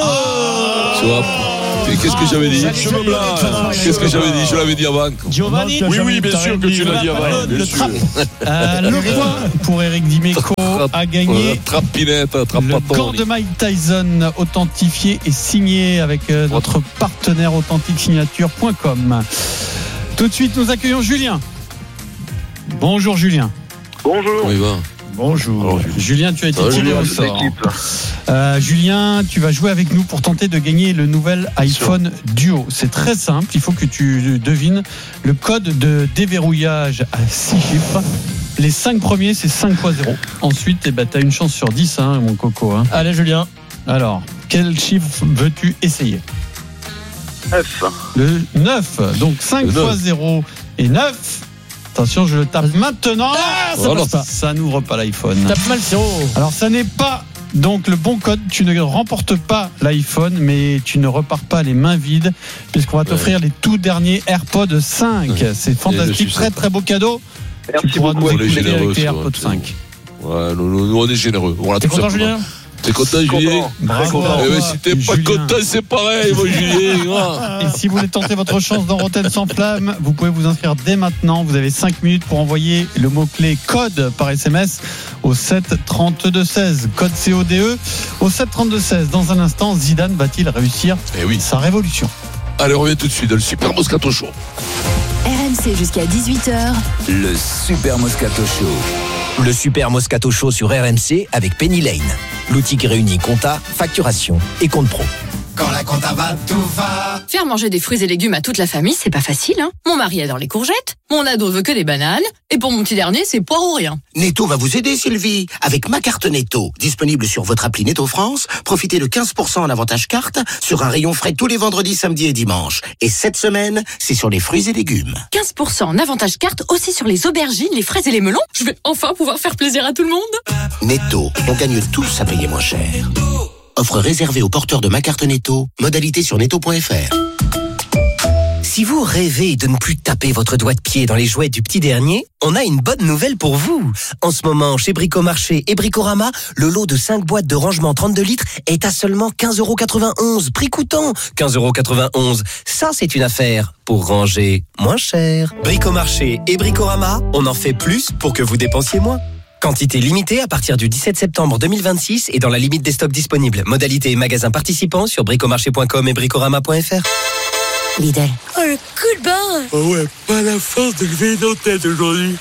Tu vois. Et qu'est-ce que j'avais dit ? Cheveux blancs. Qu'est-ce que j'avais dit ? Je l'avais dit avant. Giovanni. Oui, bien sûr que tu l'as dit avant. Le trap. Le point pour Eric Dimeco a gagné. Trapinette, Le gant Trapattoni. de Mike Tyson authentifié et signé avec notre partenaire authentiquesignature.com. Tout de suite, nous accueillons Julien. Bonjour Julien. Bonjour. On y va. Bonjour. Julien, tu as été tiré au sort. L'équipe. Julien, tu vas jouer avec nous pour tenter de gagner le nouvel iPhone Duo. C'est très simple, il faut que tu devines le code de déverrouillage à 6 chiffres. Les 5 premiers, c'est 5 x 0. Ensuite, tu as une chance sur 10, mon coco. Allez, Julien. Alors, quel chiffre veux-tu essayer ? 9. Le 9. Donc 5 Le x 9. 0 et 9. Attention, je le tape maintenant. Ça passe pas. Ça n'ouvre pas l'iPhone. Tape mal, Siro. Alors, ça n'est pas donc le bon code. Tu ne remportes pas l'iPhone, mais tu ne repars pas les mains vides, puisqu'on va t'offrir les tout derniers AirPods 5. C'est fantastique, très très beau cadeau. Merci Tu pourras beaucoup. nous On est écouter généreux, avec tes ça, AirPods tu 5. Ouais, nous, on est généreux. Voilà, T'es tout content, simplement. Julien ? T'es content, Julien ? Bravo. Eh ben, si t'es pas Julien. content, c'est pareil, moi, Julien. Et si vous voulez tenter votre chance dans Rotten sans flamme, vous pouvez vous inscrire dès maintenant. Vous avez 5 minutes pour envoyer le mot-clé code par SMS au 7 32 16. Code CODE au 7 32 16. Dans un instant, Zidane va-t-il réussir sa révolution ? Allez, on revient tout de suite dans le Super Moscato Show. RMC jusqu'à 18h. Le Super Moscato Show. Le Super Moscato Show sur RMC avec Penny Lane. L'outil qui réunit compta, facturation et compte pro. Quand la compta va, tout va. Faire manger des fruits et légumes à toute la famille, c'est pas facile, hein. Mon mari adore les courgettes, mon ado veut que des bananes, et pour mon petit dernier, c'est poire ou rien. Netto va vous aider, Sylvie. Avec ma carte Netto, disponible sur votre appli Netto France, profitez de 15% en avantage carte sur un rayon frais tous les vendredis, samedis et dimanches. Et cette semaine, c'est sur les fruits et légumes. 15% en avantage carte aussi sur les aubergines, les fraises et les melons. Je vais enfin pouvoir faire plaisir à tout le monde. Netto, on gagne tous à payer moins cher. Offre réservée aux porteurs de ma carte Netto. Modalité sur netto.fr. Si vous rêvez de ne plus taper votre doigt de pied dans les jouets du petit dernier, on a une bonne nouvelle pour vous. En ce moment, chez Bricomarché et Bricorama, le lot de 5 boîtes de rangement 32 litres est à seulement 15,91 €. Prix coûtant 15,91 €. Ça, c'est une affaire pour ranger moins cher. Bricomarché et Bricorama, on en fait plus pour que vous dépensiez moins. Quantité limitée à partir du 17 septembre 2026 et dans la limite des stocks disponibles. Modalité et magasins participants sur bricomarché.com et bricorama.fr. Lidl. Oh, le coup de barre. Ah ouais, pas la force de lever nos têtes aujourd'hui.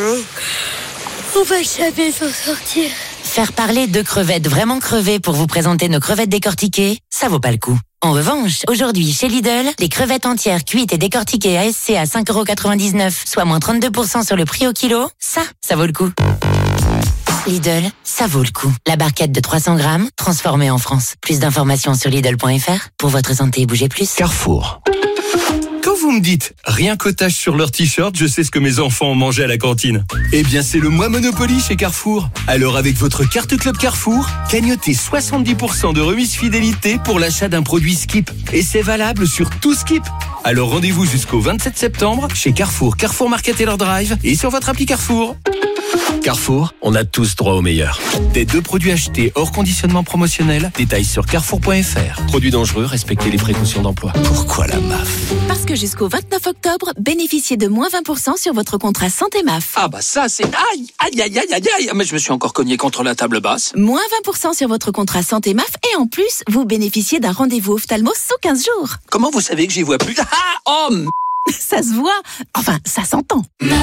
On va jamais s'en sortir. Faire parler de crevettes vraiment crevées pour vous présenter nos crevettes décortiquées, ça vaut pas le coup. En revanche, aujourd'hui, chez Lidl, les crevettes entières cuites et décortiquées ASC à 5,99 €, soit moins 32% sur le prix au kilo, ça vaut le coup. Lidl, ça vaut le coup. La barquette de 300 grammes, transformée en France. Plus d'informations sur Lidl.fr. Pour votre santé, bougez plus. Carrefour. Quand vous me dites rien qu'otage sur leur t-shirt, je sais ce que mes enfants ont mangé à la cantine. Eh bien, c'est le mois Monopoly chez Carrefour. Alors, avec votre carte Club Carrefour, gagnotez 70% de remise fidélité pour l'achat d'un produit Skip. Et c'est valable sur tout Skip. Alors, rendez-vous jusqu'au 27 septembre chez Carrefour, Carrefour Market Taylor Drive et sur votre appli Carrefour. Carrefour, on a tous droit au meilleur. Des 2 produits achetés hors conditionnement promotionnel, détails sur carrefour.fr. Produits dangereux, respectez les précautions d'emploi. Pourquoi la MAF ? Parce que jusqu'au 29 octobre, bénéficiez de moins 20% sur votre contrat santé MAF. Ah bah ça c'est... Aïe, mais je me suis encore cogné contre la table basse. Moins 20% sur votre contrat santé MAF et en plus, vous bénéficiez d'un rendez-vous ophtalmo sous 15 jours. Comment vous savez que j'y vois plus? Ça se voit. Enfin, ça s'entend.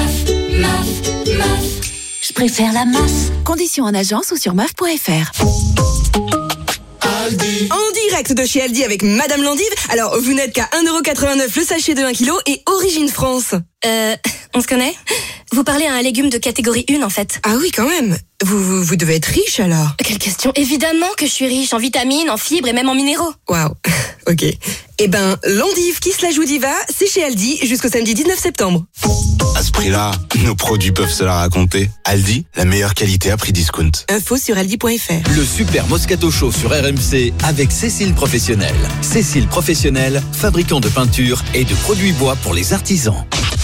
Je préfère la masse. Conditions en agence ou sur meuf.fr. En direct de chez Aldi avec Madame Landive. Alors, vous n'êtes qu'à 1,89€ le sachet de 1 kg et Origine France. On se connaît ? Vous parlez à un légume de catégorie 1 en fait. Ah oui, quand même. Vous devez être riche alors. Quelle question ? Évidemment que je suis riche en vitamines, en fibres et même en minéraux. Waouh. Ok. Eh ben, Landive qui se la joue diva, c'est chez Aldi jusqu'au samedi 19 septembre. À ce prix-là, nos produits peuvent se la raconter. Aldi, la meilleure qualité à prix discount. Info sur aldi.fr. Le Super Moscato Show sur RMC avec Cécile Professionnel. Cécile Professionnel, fabricant de peinture et de produits bois pour les artisans.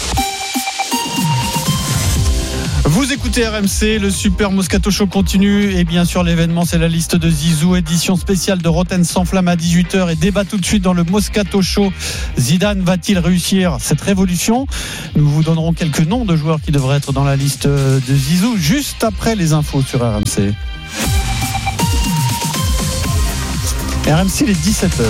Vous écoutez RMC, le Super Moscato Show continue et bien sûr l'événement c'est la liste de Zizou, édition spéciale de Rotten sans flamme à 18h et débat tout de suite dans le Moscato Show. Zidane va-t-il réussir cette révolution ? Nous vous donnerons quelques noms de joueurs qui devraient être dans la liste de Zizou juste après les infos sur RMC. RMC les 17h.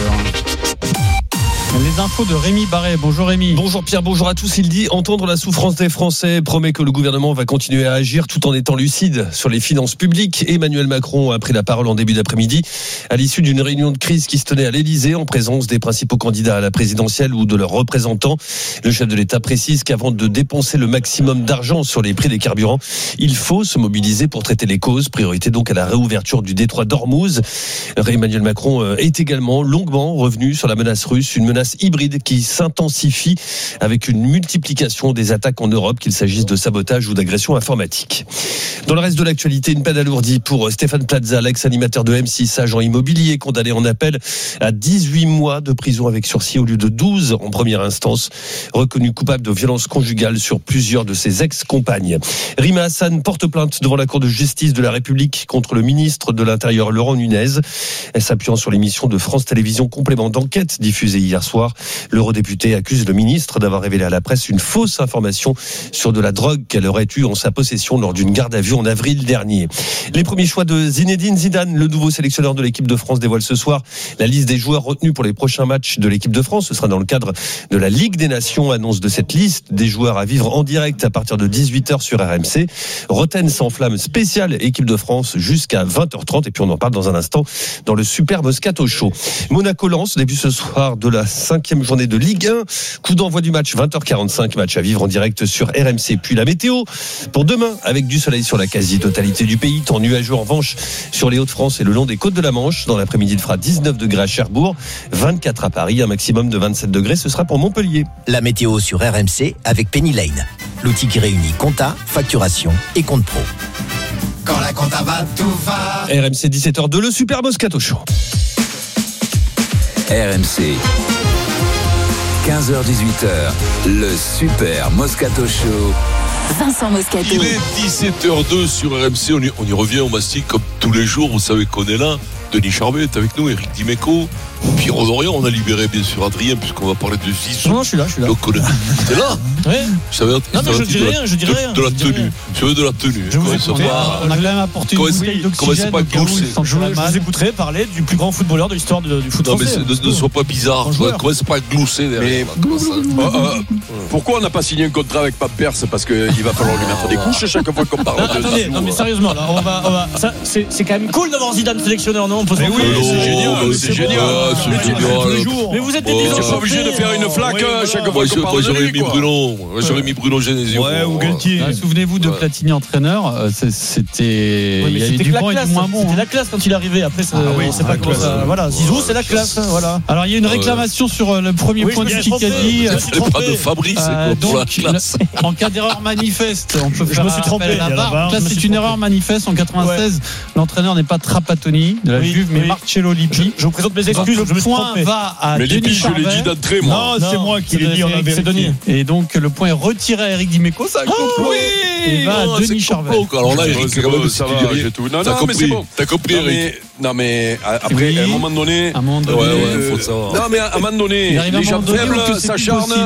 Les infos de Rémi Barret. Bonjour Rémi. Bonjour Pierre, bonjour à tous. Il dit entendre la souffrance des Français, promet que le gouvernement va continuer à agir tout en étant lucide sur les finances publiques. Emmanuel Macron a pris la parole en début d'après-midi à l'issue d'une réunion de crise qui se tenait à l'Elysée en présence des principaux candidats à la présidentielle ou de leurs représentants. Le chef de l'État précise qu'avant de dépenser le maximum d'argent sur les prix des carburants, il faut se mobiliser pour traiter les causes. Priorité donc à la réouverture du détroit d'Ormuz. Emmanuel Macron est également longuement revenu sur la menace russe, une menace hybride qui s'intensifie avec une multiplication des attaques en Europe, qu'il s'agisse de sabotage ou d'agression informatique. Dans le reste de l'actualité, une peine alourdie pour Stéphane Plaza, l'ex-animateur de M6, agent immobilier, condamné en appel à 18 mois de prison avec sursis au lieu de 12 en première instance, reconnu coupable de violences conjugales sur plusieurs de ses ex-compagnes. Rima Hassan porte plainte devant la Cour de justice de la République contre le ministre de l'Intérieur Laurent Nunez, s'appuyant sur l'émission de France Télévisions Complément d'enquête diffusée hier soir. L'eurodéputé accuse le ministre d'avoir révélé à la presse une fausse information sur de la drogue qu'elle aurait eue en sa possession lors d'une garde à vue en avril dernier. Les premiers choix de Zinedine Zidane, le nouveau sélectionneur de l'équipe de France, dévoile ce soir la liste des joueurs retenus pour les prochains matchs de l'équipe de France. Ce sera dans le cadre de la Ligue des Nations. Annonce de cette liste des joueurs à vivre en direct à partir de 18h sur RMC. Rotten sans flamme spéciale équipe de France jusqu'à 20h30. Et puis on en parle dans un instant dans le Super Moscato Show. Monaco-Lens, début ce soir de la 5e journée de Ligue 1. Coup d'envoi du match 20h45, match à vivre en direct sur RMC. Puis la météo pour demain avec du soleil sur la quasi-totalité du pays, temps nuageux en revanche sur les Hauts-de-France et le long des côtes de la Manche. Dans l'après-midi, il fera 19 degrés à Cherbourg, 24 à Paris, un maximum de 27 degrés, ce sera pour Montpellier. La météo sur RMC avec Penny Lane, l'outil qui réunit compta, facturation et compte pro. Quand la compta va, tout va. RMC 17h2, le Super Moscato Show. RMC 15h-18h, le Super Moscato Show. Vincent Moscato. Il est 17h02 sur RMC, on y revient, on mastique comme tous les jours, vous savez qu'on est là. Denis Charbet est avec nous, Eric Dimeco, Pierrot Dorian, on a libéré bien sûr Adrien puisqu'on va parler de Zizou. Non, je suis là. Donc, t'es là? Oui. Non, mais je dirais rien. De la tenue. Je veux de la tenue. On a quand même apporté une bouteille d'oxygène. Je vous écouterai parler du plus grand footballeur de l'histoire du foot français. Non, mais ne sois pas bizarre. Commence pas à glousser derrière. Pourquoi on n'a pas signé un contrat avec Pampers? Parce qu'il va falloir lui mettre des couches chaque fois qu'on parle. Attendez, non mais sérieusement, là, on va. C'est quand même cool d'avoir Zidane sélectionneur, non? C'est génial. Mais vous êtes des Tu n'es pas obligé de faire une flaque chaque fois qu'on parle. J'aurais mis Bruno Genesio. Ouais, ou Galtier. Souvenez-vous de Platini entraîneur, c'était. Il y avait du bon et du moins bon. C'était la classe quand il arrivait. Après, on sait pas comment ça. Voilà, Zizou, c'est la classe. Voilà. Alors, il y a une réclamation sur le premier point de Kikadi. C'est pas de Fabrice, c'est pour la classe. En cas d'erreur manifeste, on peut faire. Je me suis trompé. Là, c'est une erreur manifeste. En 96, l'entraîneur n'est pas Trapattoni de la Juve, mais Marcello Lippi. Je vous présente mes excuses. Le point va à mais Denis Lippi, je l'ai dit d'entrée, moi. Non, c'est moi qui l'ai dit. On a vérifié. Et donc, le point est retiré à Eric Dimeco. Ça oui. et va à Denis Charvet. Alors là, Eric, c'est bon, ça va, j'ai tout. Non, mais c'est bon. T'as compris, Eric. Non, mais après, à un moment donné. Ouais, faut le savoir. Non, mais à un moment donné, les gens faibles s'acharnent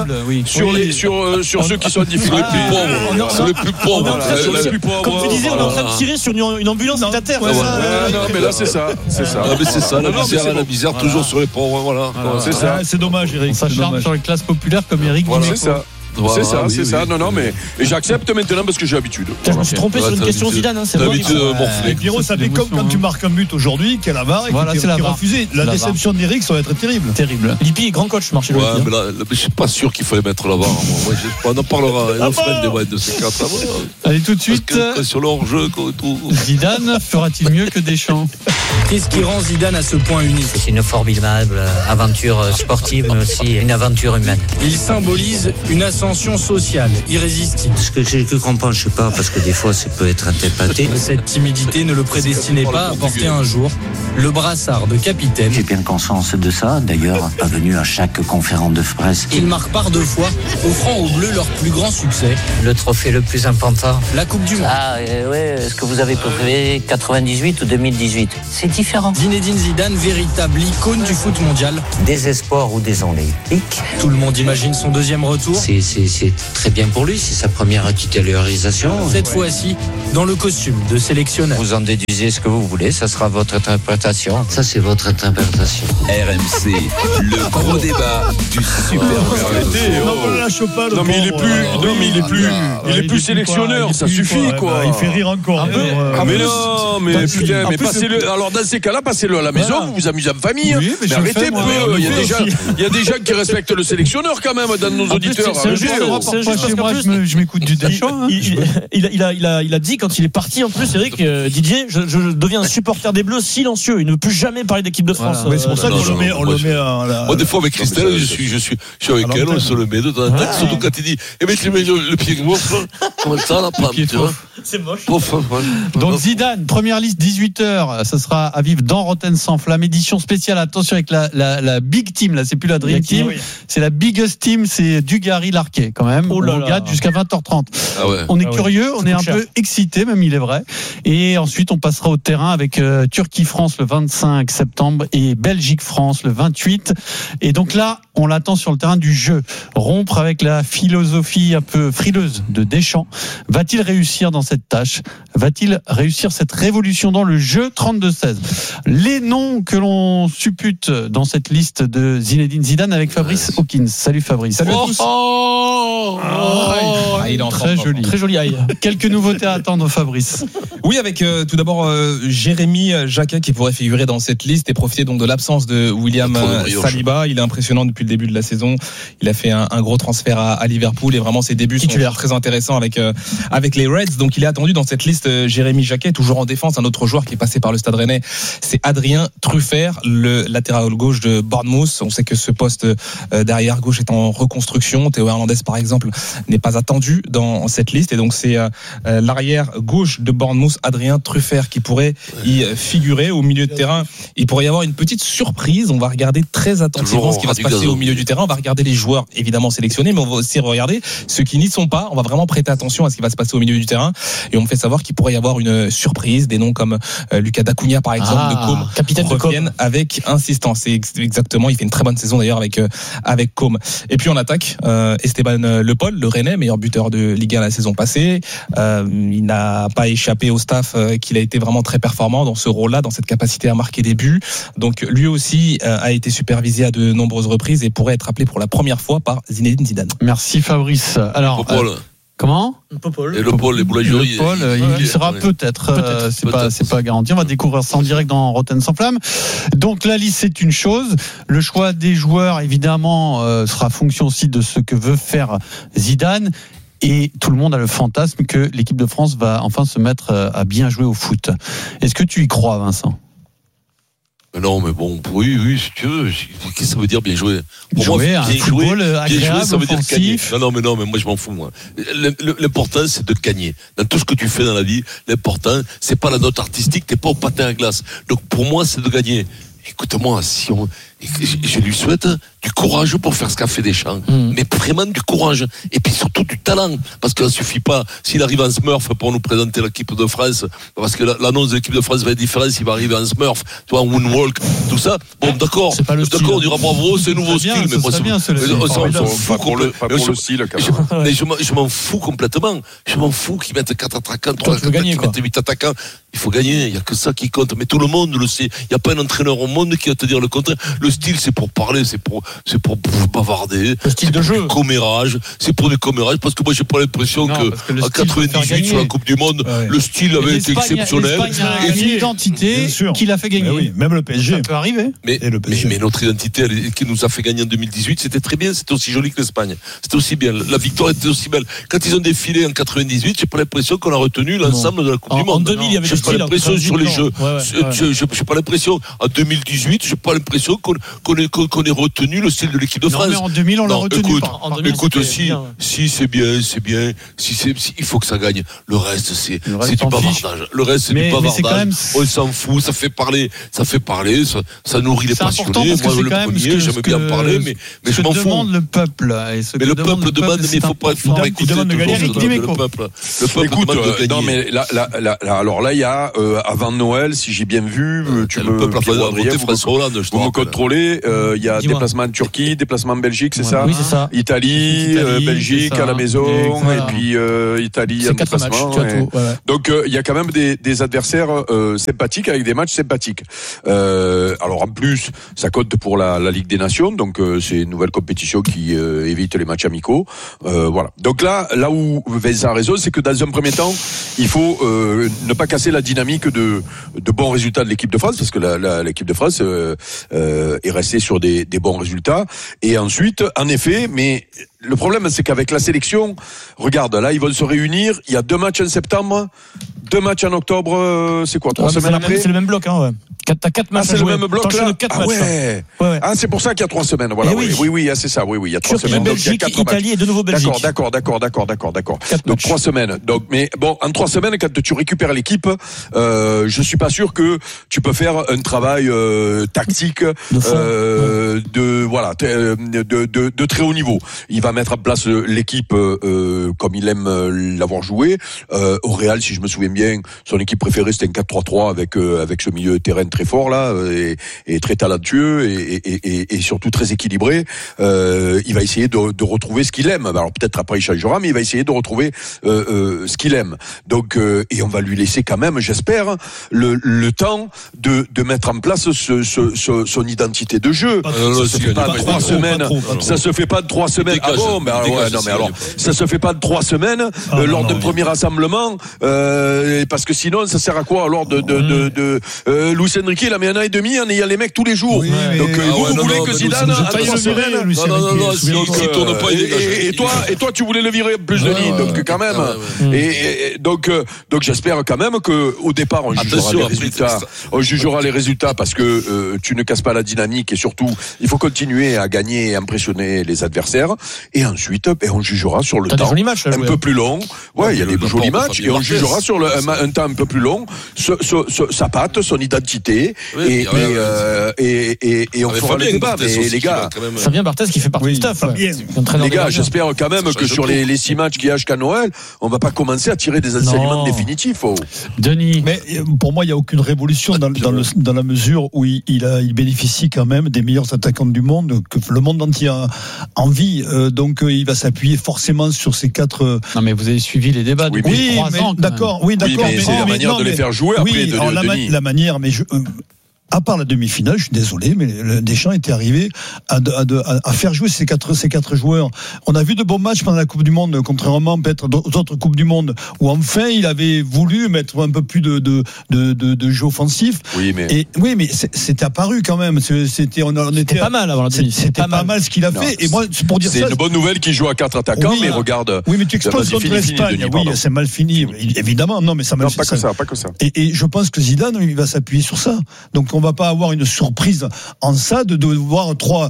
sur ceux qui sont en difficulté. C'est les plus pauvres. Comme tu disais, on est en train de tirer sur une ambulance qui t'atterre. Non, mais là, c'est ça. C'est ça. Mais c'est ça, la misère, toujours sur les pauvres. Voilà. C'est ça. C'est dommage, Eric. On s'acharne sur les classes populaires comme Eric. C'est ça. C'est ça. Non, mais j'accepte maintenant parce que j'ai l'habitude. Je me suis trompé sur une question Zidane. C'est l'habitude morflée. Pierrot, ça fait comme quand tu marques un but aujourd'hui, qu'elle a barre et qui est refusé. La déception d'Eric, ça va être terrible. Terrible. Lippi, grand coach, marché le mais là, je suis pas sûr qu'il fallait mettre la barre. On en parlera. On fera des de ces quatre. Allez, tout de suite. Sur l'hors-jeu, tout. Zidane fera-t-il mieux que Deschamps? Qu'est-ce qui rend Zidane à ce point unique? C'est une formidable aventure sportive, mais aussi une aventure humaine. Il symbolise une ascension sociale, irrésistible. Ce que j'ai cru comprendre, je sais pas, parce que des fois ça peut être interprété. Cette timidité ne le prédestinait pas à porter un jour le brassard de capitaine. J'ai bien conscience de ça, d'ailleurs, pas venu à chaque conférence de presse. Il marque par 2 fois, offrant aux Bleus leur plus grand succès. Le trophée le plus important. La Coupe du Monde. Ouais, est-ce que vous avez préféré 98 ou 2018? C'est différent. Zinedine Zidane, véritable icône du foot mondial. Des espoirs ou des olympiques. Tout le monde imagine son deuxième retour. C'est très bien pour lui, c'est sa première titularisation. Cette fois-ci, dans le costume de sélectionneur. Vous en déduisez ce que vous voulez, ça sera votre interprétation. Ça, c'est votre interprétation. RMC, le gros débat du Super Non, mais il est plus sélectionneur, ça suffit, quoi. Il fait rire encore. Mais non, mais putain, mais passez-le. Alors, dans ces cas-là, passez-le à la maison, vous vous amusez en famille. Mais arrêtez, il y a des gens qui respectent le sélectionneur, quand même, dans nos auditeurs. Moi, je m'écoute du Deschamps. Il a dit quand il est parti en plus, Eric, Didier, je deviens un supporter des Bleus silencieux. Il ne veut plus jamais parler d'équipe de France. Voilà. C'est pour ça qu'on le met à moi, des fois, avec Christelle, je suis avec elle, on se le met de temps en temps. Surtout quand il dit, mais tu mets le pied gauche, comme ça, là, tu vois. C'est moche. Donc Zidane, première liste 18h, ça sera à vivre dans Rotten sans flamme, édition spéciale. Attention avec la big team, là c'est plus la dream team, c'est la biggest team, c'est Dugarry Larquet quand même. On regarde jusqu'à 20h30. On est curieux, on est un peu excité même, il est vrai. Et ensuite on passera au terrain avec Turquie-France le 25 septembre et Belgique-France le 28. Et donc là, on l'attend sur le terrain du jeu. Rompre avec la philosophie un peu frileuse de Deschamps. Va-t-il réussir dans cette tâche? Va-t-il réussir cette révolution dans le jeu? 32-16. Les noms que l'on suppute dans cette liste de Zinedine Zidane avec Fabrice Hawkins. Salut Fabrice. Salut à tous. Il est très joli. Très joli aïe. Quelques nouveautés à attendre, Fabrice. Oui, avec tout d'abord Jérémy Jacquet qui pourrait figurer dans cette liste et profiter donc de l'absence de William Saliba. Il est impressionnant depuis le début de la saison. Il a fait un gros transfert à Liverpool et vraiment ses débuts sont très intéressants avec les Reds. Donc il est attendu dans cette liste. Jérémy Jacquet, toujours en défense. Un autre joueur qui est passé par le Stade Rennais, c'est Adrien Truffert, le latéral gauche de Bournemouth. On sait que ce poste derrière gauche est en reconstruction. Théo Hernandez, par exemple, n'est pas attendu dans cette liste et donc c'est l'arrière gauche de Bournemouth, Adrien Truffert, qui pourrait y figurer au milieu de terrain. Il pourrait y avoir une petite surprise. On va regarder très attentivement ce qui va se passer au milieu du terrain. On va regarder les joueurs évidemment sélectionnés, mais on va aussi regarder ceux qui n'y sont pas. On va vraiment prêter attention à ce qui va se passer au milieu du terrain et on me fait savoir qu'il pourrait y avoir une surprise. Des noms comme Lucas Dacunia par exemple de Côme, capitaine reviennent avec insistance. Et exactement, il fait une très bonne saison d'ailleurs avec Côme. Et puis on attaque Esteban Le Paul, le Rennais, meilleur buteur de Ligue 1 la saison passée. Il n'a pas échappé au staff qu'il a été vraiment très performant dans ce rôle-là, dans cette capacité à marquer des buts. Donc lui aussi a été supervisé à de nombreuses reprises et pourrait être appelé pour la première fois par Zinedine Zidane. Merci Fabrice. Alors comment Et Le Paul, les boulangeries. Il sera peut-être. C'est pas garanti. On va découvrir ça en direct dans Rotten sans flamme. Donc la liste c'est une chose. Le choix des joueurs évidemment sera fonction aussi de ce que veut faire Zidane. Et tout le monde a le fantasme que l'équipe de France va enfin se mettre à bien jouer au foot. Est-ce que tu y crois, Vincent? Non, mais bon, oui, si tu veux. Qu'est-ce que ça veut dire bien jouer? Pour jouer moi, un football agréable, ça veut dire gagner. Non, mais moi je m'en fous, moi. L'important, c'est de gagner. Dans tout ce que tu fais dans la vie, l'important, c'est pas la note artistique, t'es pas au patin à glace. Donc pour moi, c'est de gagner. écoute-moi, je lui souhaite du courage pour faire ce qu'a fait Deschamps, mais vraiment du courage, et puis surtout du talent, parce qu'il ne suffit pas, s'il arrive en Smurf pour nous présenter l'équipe de France, parce que l'annonce de l'équipe de France va être différente, s'il va arriver en Smurf, tu vois, en Moonwalk, tout ça, bon d'accord, on dira bravo, c'est nouveau style, mais moi, je m'en fous complètement, je m'en fous qu'ils mettent 4 attaquants, 3 attaquants, qu'ils mettent 8 attaquants, il faut gagner, il n'y a que ça qui compte, mais tout le monde le sait, il n'y a pas un entraîneur au monde qui va te dire le contraire. Le style, c'est pour parler, c'est pour bavarder, le style de jeu, c'est pour du commérage, parce que moi j'ai pas l'impression que en 98 sur la Coupe du Monde, le style avait été exceptionnel. Et une identité qui l'a fait gagner. Oui, même le PSG. Ça peut arriver. Mais notre identité qui nous a fait gagner en 2018, c'était très bien, c'était aussi joli que l'Espagne. C'était aussi bien, la victoire était aussi belle. Quand ils ont défilé en 98, j'ai pas l'impression qu'on a retenu l'ensemble de la Coupe du Monde. En 2000, il y avait j'ai pas l'impression sur les jeux. J'ai pas l'impression en 2018, j'ai pas l'impression qu'on ait retenu le style de l'équipe de France. Non, mais en 2000, on l'a retenu. Écoute, si c'est bien, il faut que ça gagne. Le reste, c'est du bavardage. Le reste, c'est du bavardage. On s'en fout, ça fait parler, ça nourrit les passionnés. Moi, le premier, j'aime bien en parler, mais je m'en fous. Demande le peuple. Mais le peuple demande, mais il faut pas écouter le peuple. Le peuple demande de gagner. Non, mais alors là, il y a avant Noël, si j'ai bien vu, le peuple a voté François Hollande. Vous me contrôlez, il y a déplacement en Turquie, déplacement en Belgique, c'est ça? Oui, c'est ça. Italie, Belgique à la maison, et puis Italie en déplacement. Donc il y a quand même des adversaires sympathiques avec des matchs sympathiques. Alors en plus, ça compte pour la Ligue des Nations, donc c'est une nouvelle compétition qui évite les matchs amicaux. Voilà. Donc là où Vincent a raison, c'est que dans un premier temps, il faut ne pas casser la dynamique de bons résultats de l'équipe de France, parce que l'équipe de France est restée sur des bons résultats. Et ensuite, en effet, mais le problème, c'est qu'avec la sélection, regarde, là, ils vont se réunir. Il y a 2 matchs en septembre, 2 matchs en octobre. C'est quoi, 3 semaines après? C'est le même bloc, hein, ouais. T'as 4 matchs. C'est le même bloc là. 4 matchs, ouais. Ah, c'est pour ça qu'il y a 3 semaines. Voilà. Oui, c'est ça. Oui, il y a 3 semaines. Belgique, donc, il y a 4 Italie et de nouveau Belgique. D'accord. Donc 3 semaines. Donc, mais bon, en 3 semaines, quand tu récupères l'équipe, je suis pas sûr que tu peux faire un travail tactique de très haut niveau. Il va mettre en place l'équipe comme il aime l'avoir joué. Au Real, si je me souviens bien, son équipe préférée c'était un 4-3-3 avec ce milieu de terrain très fort là et très talentueux et surtout très équilibré. Il va essayer de retrouver ce qu'il aime. Alors peut-être après il changera, mais il va essayer de retrouver ce qu'il aime. Donc et on va lui laisser quand même, j'espère, le temps de mettre en place son identité de jeu. Ça se fait pas de 3 semaines. Ça se fait pas de 3 semaines. Ah bon, mais alors ça se fait pas de 3 semaines lors d'un premier rassemblement parce que sinon ça sert à quoi alors de Luis Enrique il a mis 1 an et demi en ayant les mecs tous les jours. Donc vous voulez que Zidane en 3 semaines s'il tourne pas, il dégage. Et toi tu voulais le virer plus de ligne, donc quand même. Et donc j'espère quand même que au départ on jugera les résultats parce que tu ne casses pas la dynamique et surtout il faut continuer à gagner et impressionner les adversaires et ensuite on jugera sur le temps un peu plus long. Ouais, il y a des jolis matchs et on jugera sur un temps un peu plus long sa patte, son identité et on fera le débat. Mais les gars, Fabien Barthez qui fait partie du staff. Les gars, j'espère quand même que sur les 6 matchs qu'il y a jusqu'à Noël, on va pas commencer à tirer des enseignements définitifs. Denis, mais pour moi, il y a aucune révolution dans la mesure où il bénéficie quand même des meilleurs attaquants du monde que le monde entier a envie. Donc il va s'appuyer forcément sur ces 4. Non, mais vous avez suivi les débats depuis 3 ans. D'accord. Mais c'est la manière de les faire jouer après. La manière, mais à part la demi-finale, je suis désolé, mais Deschamps était arrivé à faire jouer ces quatre joueurs. On a vu de bons matchs pendant la Coupe du Monde, contrairement peut-être aux autres Coupes du Monde, où enfin il avait voulu mettre un peu plus de jeu offensif. Oui, mais c'était apparu quand même. C'était pas mal avant la demi. C'était pas mal ce qu'il a fait. Et moi, pour dire c'est une bonne nouvelle qu'il joue à 4 attaquants, mais regarde. Oui, mais tu exploses contre l'Espagne. Oui, c'est mal fini. Évidemment, non, mais ça m'a pas que ça. Et je pense que Zidane, il va s'appuyer sur ça. Donc on va pas avoir une surprise en ça de voir un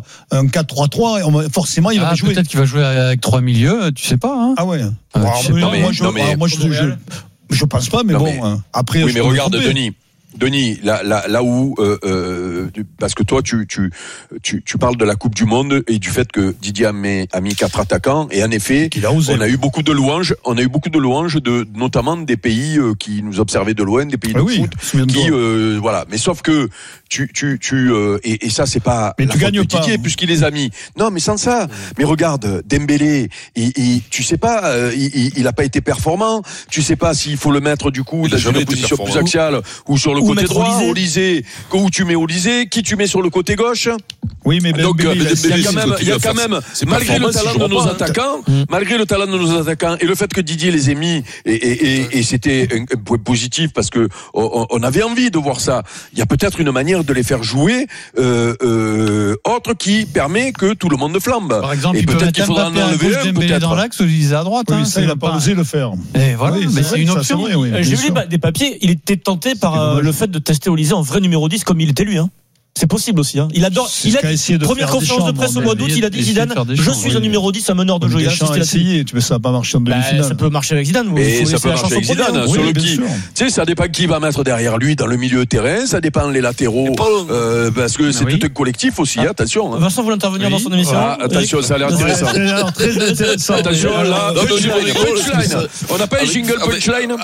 4-3-3 forcément il va jouer. Peut-être qu'il va jouer avec 3 milieux, tu sais pas. Ah ouais. Je pense pas, mais bon. Après. Oui, mais regarde, Denis. Denis, là où parce que toi tu parles de la Coupe du Monde et du fait que Didier a mis 4 attaquants, et en effet on a eu beaucoup de louanges de notamment des pays qui nous observaient de loin, des pays de foot qui voilà, mais sauf que et ça c'est pas mais la tu faute gagnes de Didier pas puisqu'il les a mis. Non, mais sans ça. Mais regarde, Dembélé, tu sais pas, il a pas été performant. Tu sais pas s'il faut le mettre du coup dans une position plus axiale ou sur le côté droit. Olysée, où tu mets Olysée, qui tu mets sur le côté gauche. Oui, mais donc il y a quand même malgré le talent de nos attaquants, et le fait que Didier les ait mis et c'était un point positif parce que on avait envie de voir ça. Il y a peut-être une manière de les faire jouer autre qui permet que tout le monde flambe. Par exemple, et peut-être qu'il faudra en enlever un, peut-être dans l'axe, Olysée à droite. Oui, ça il n'a pas osé le faire. Et voilà, mais c'est une option. J'ai vu des papiers, il était tenté par le fait de tester Olysée en vrai numéro 10 comme il était lui. C'est possible aussi. Il adore. Il a première conférence de presse au mois d'août. Il a dit Zidane, je suis un numéro 10, un meneur de jeu. Il a essayé. Tu veux ça n'a pas marché en demi-finale. Ça peut marcher avec Zidane. Et ça peut marcher avec Zidane. Sur le qui. Tu sais, ça dépend qui va mettre derrière lui dans le milieu de terrain. Ça dépend les latéraux. Parce que c'est tout un collectif aussi. Attention. Vincent voulait intervenir dans son émission. Attention, ça a l'air intéressant. Très intéressant. Attention là. On n'a pas un jingle punchline.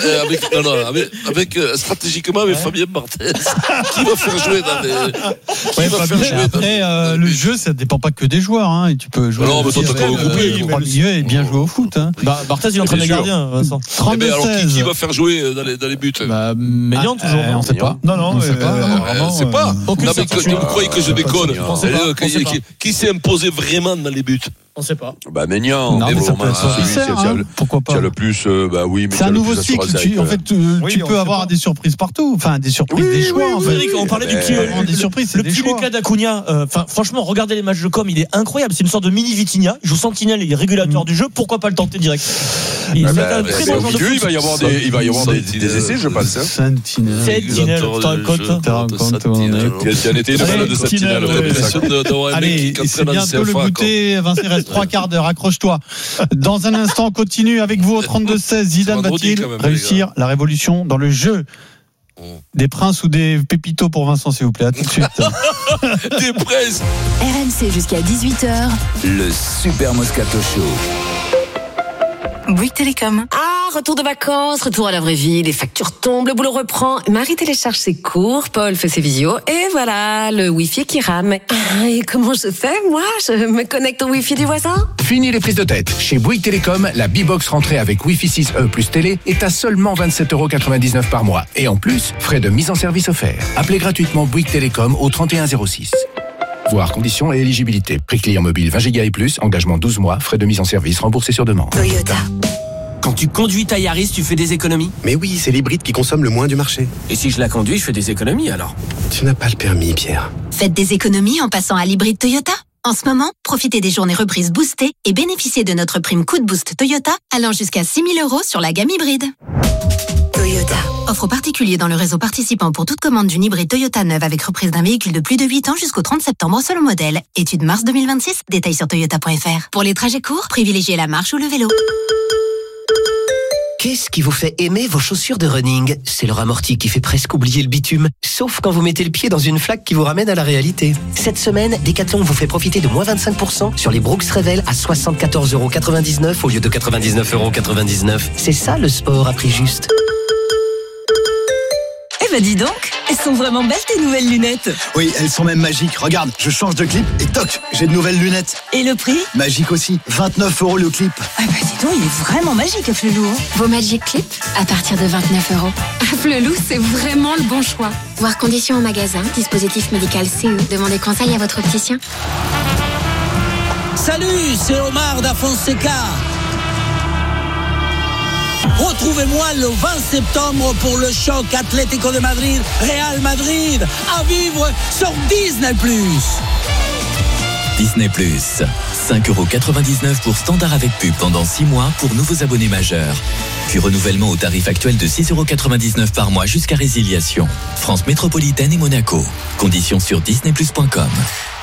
Avec stratégiquement avec Fabien Barthez. Qui va faire jouer dans les. Après, le jeu, ça dépend pas que des joueurs. Hein. Et tu peux jouer. Non, mais toi, t'as au milieu et bien jouer au foot. Hein. Barthez, il entraîne les gardiens, Vincent. Alors, qui va faire jouer dans les buts? Mélian, toujours. On sait pas. Non, on sait pas. Vous croyez que je déconne? Qui s'est imposé vraiment dans les buts? On sait pas. Ménian. Non, mais ça peut être pourquoi pas. Tu as le plus, oui, mais c'est un nouveau cycle. En fait, tu peux avoir des surprises partout. Enfin, des surprises, des choix. En fait. On parlait du petit, des surprises, le petit Lucas d'Acuna. Franchement, regardez les matchs de com, il est incroyable. C'est une sorte de mini Vitinha. Il joue sentinelle et régulateur du jeu. Pourquoi pas le tenter direct? Il va y avoir des essais, je pense. Sentinelle. Sentinelle. Allez, c'est bientôt le goûter. Vincent, il reste 3 quarts d'heure. Accroche-toi. Dans un instant, on continue avec vous au 32-16. Zidane va-t-il réussir la révolution dans le jeu? Des princes ou des pépitos pour Vincent, s'il vous plaît. À tout de suite. Des princes. RMC jusqu'à 18h. Le Super Moscato Show. Bouygues Télécom. Retour de vacances, retour à la vraie vie, les factures tombent, le boulot reprend. Marie télécharge ses cours, Paul fait ses visios, et voilà, le Wi-Fi qui rame. Et comment je fais, moi? Je me connecte au Wi-Fi du voisin? Fini les prises de tête. Chez Bouygues Télécom, la B-Box rentrée avec Wi-Fi 6E plus télé est à seulement 27,99€ par mois. Et en plus, frais de mise en service offerts. Appelez gratuitement Bouygues Télécom au 3106. Voir conditions et éligibilité. Prix client mobile 20 Go et plus, engagement 12 mois, frais de mise en service remboursés sur demande. Toyota. Quand tu conduis ta Yaris, tu fais des économies? Mais oui, c'est l'hybride qui consomme le moins du marché. Et si je la conduis, je fais des économies alors? Tu n'as pas le permis, Pierre. Faites des économies en passant à l'hybride Toyota. En ce moment, profitez des journées reprises boostées et bénéficiez de notre prime coup de boost Toyota allant jusqu'à 6 000 € sur la gamme hybride. Toyota. Offre aux particuliers dans le réseau participant pour toute commande d'une hybride Toyota neuve avec reprise d'un véhicule de plus de 8 ans jusqu'au 30 septembre selon modèle. Étude mars 2026, détails sur toyota.fr. Pour les trajets courts, privilégiez la marche ou le vélo. Qu'est-ce qui vous fait aimer vos chaussures de running? C'est leur amorti qui fait presque oublier le bitume, sauf quand vous mettez le pied dans une flaque qui vous ramène à la réalité. Cette semaine, Decathlon vous fait profiter de moins 25% sur les Brooks Revel à 74,99€ au lieu de 99,99€. C'est ça le sport à prix juste. Eh ben dis donc, elles sont vraiment belles tes nouvelles lunettes. Oui, elles sont même magiques. Regarde, je change de clip et toc, j'ai de nouvelles lunettes. Et le prix? Magique aussi, 29€ le clip. Ah bah dis donc, il est vraiment magique Afflelou. Vos Magic Clips à partir de 29€. Afflelou, c'est vraiment le bon choix. Voir conditions en magasin, dispositif médical CE. Demandez conseil à votre opticien. Salut, c'est Omar da Fonseca. Retrouvez-moi le 20 septembre pour le choc Atlético de Madrid, Real Madrid, à vivre sur Disney+. Disney+, 5,99€ pour standard avec pub pendant 6 mois pour nouveaux abonnés majeurs. Puis renouvellement au tarif actuel de 6,99€ par mois jusqu'à résiliation. France métropolitaine et Monaco. Conditions sur disneyplus.com.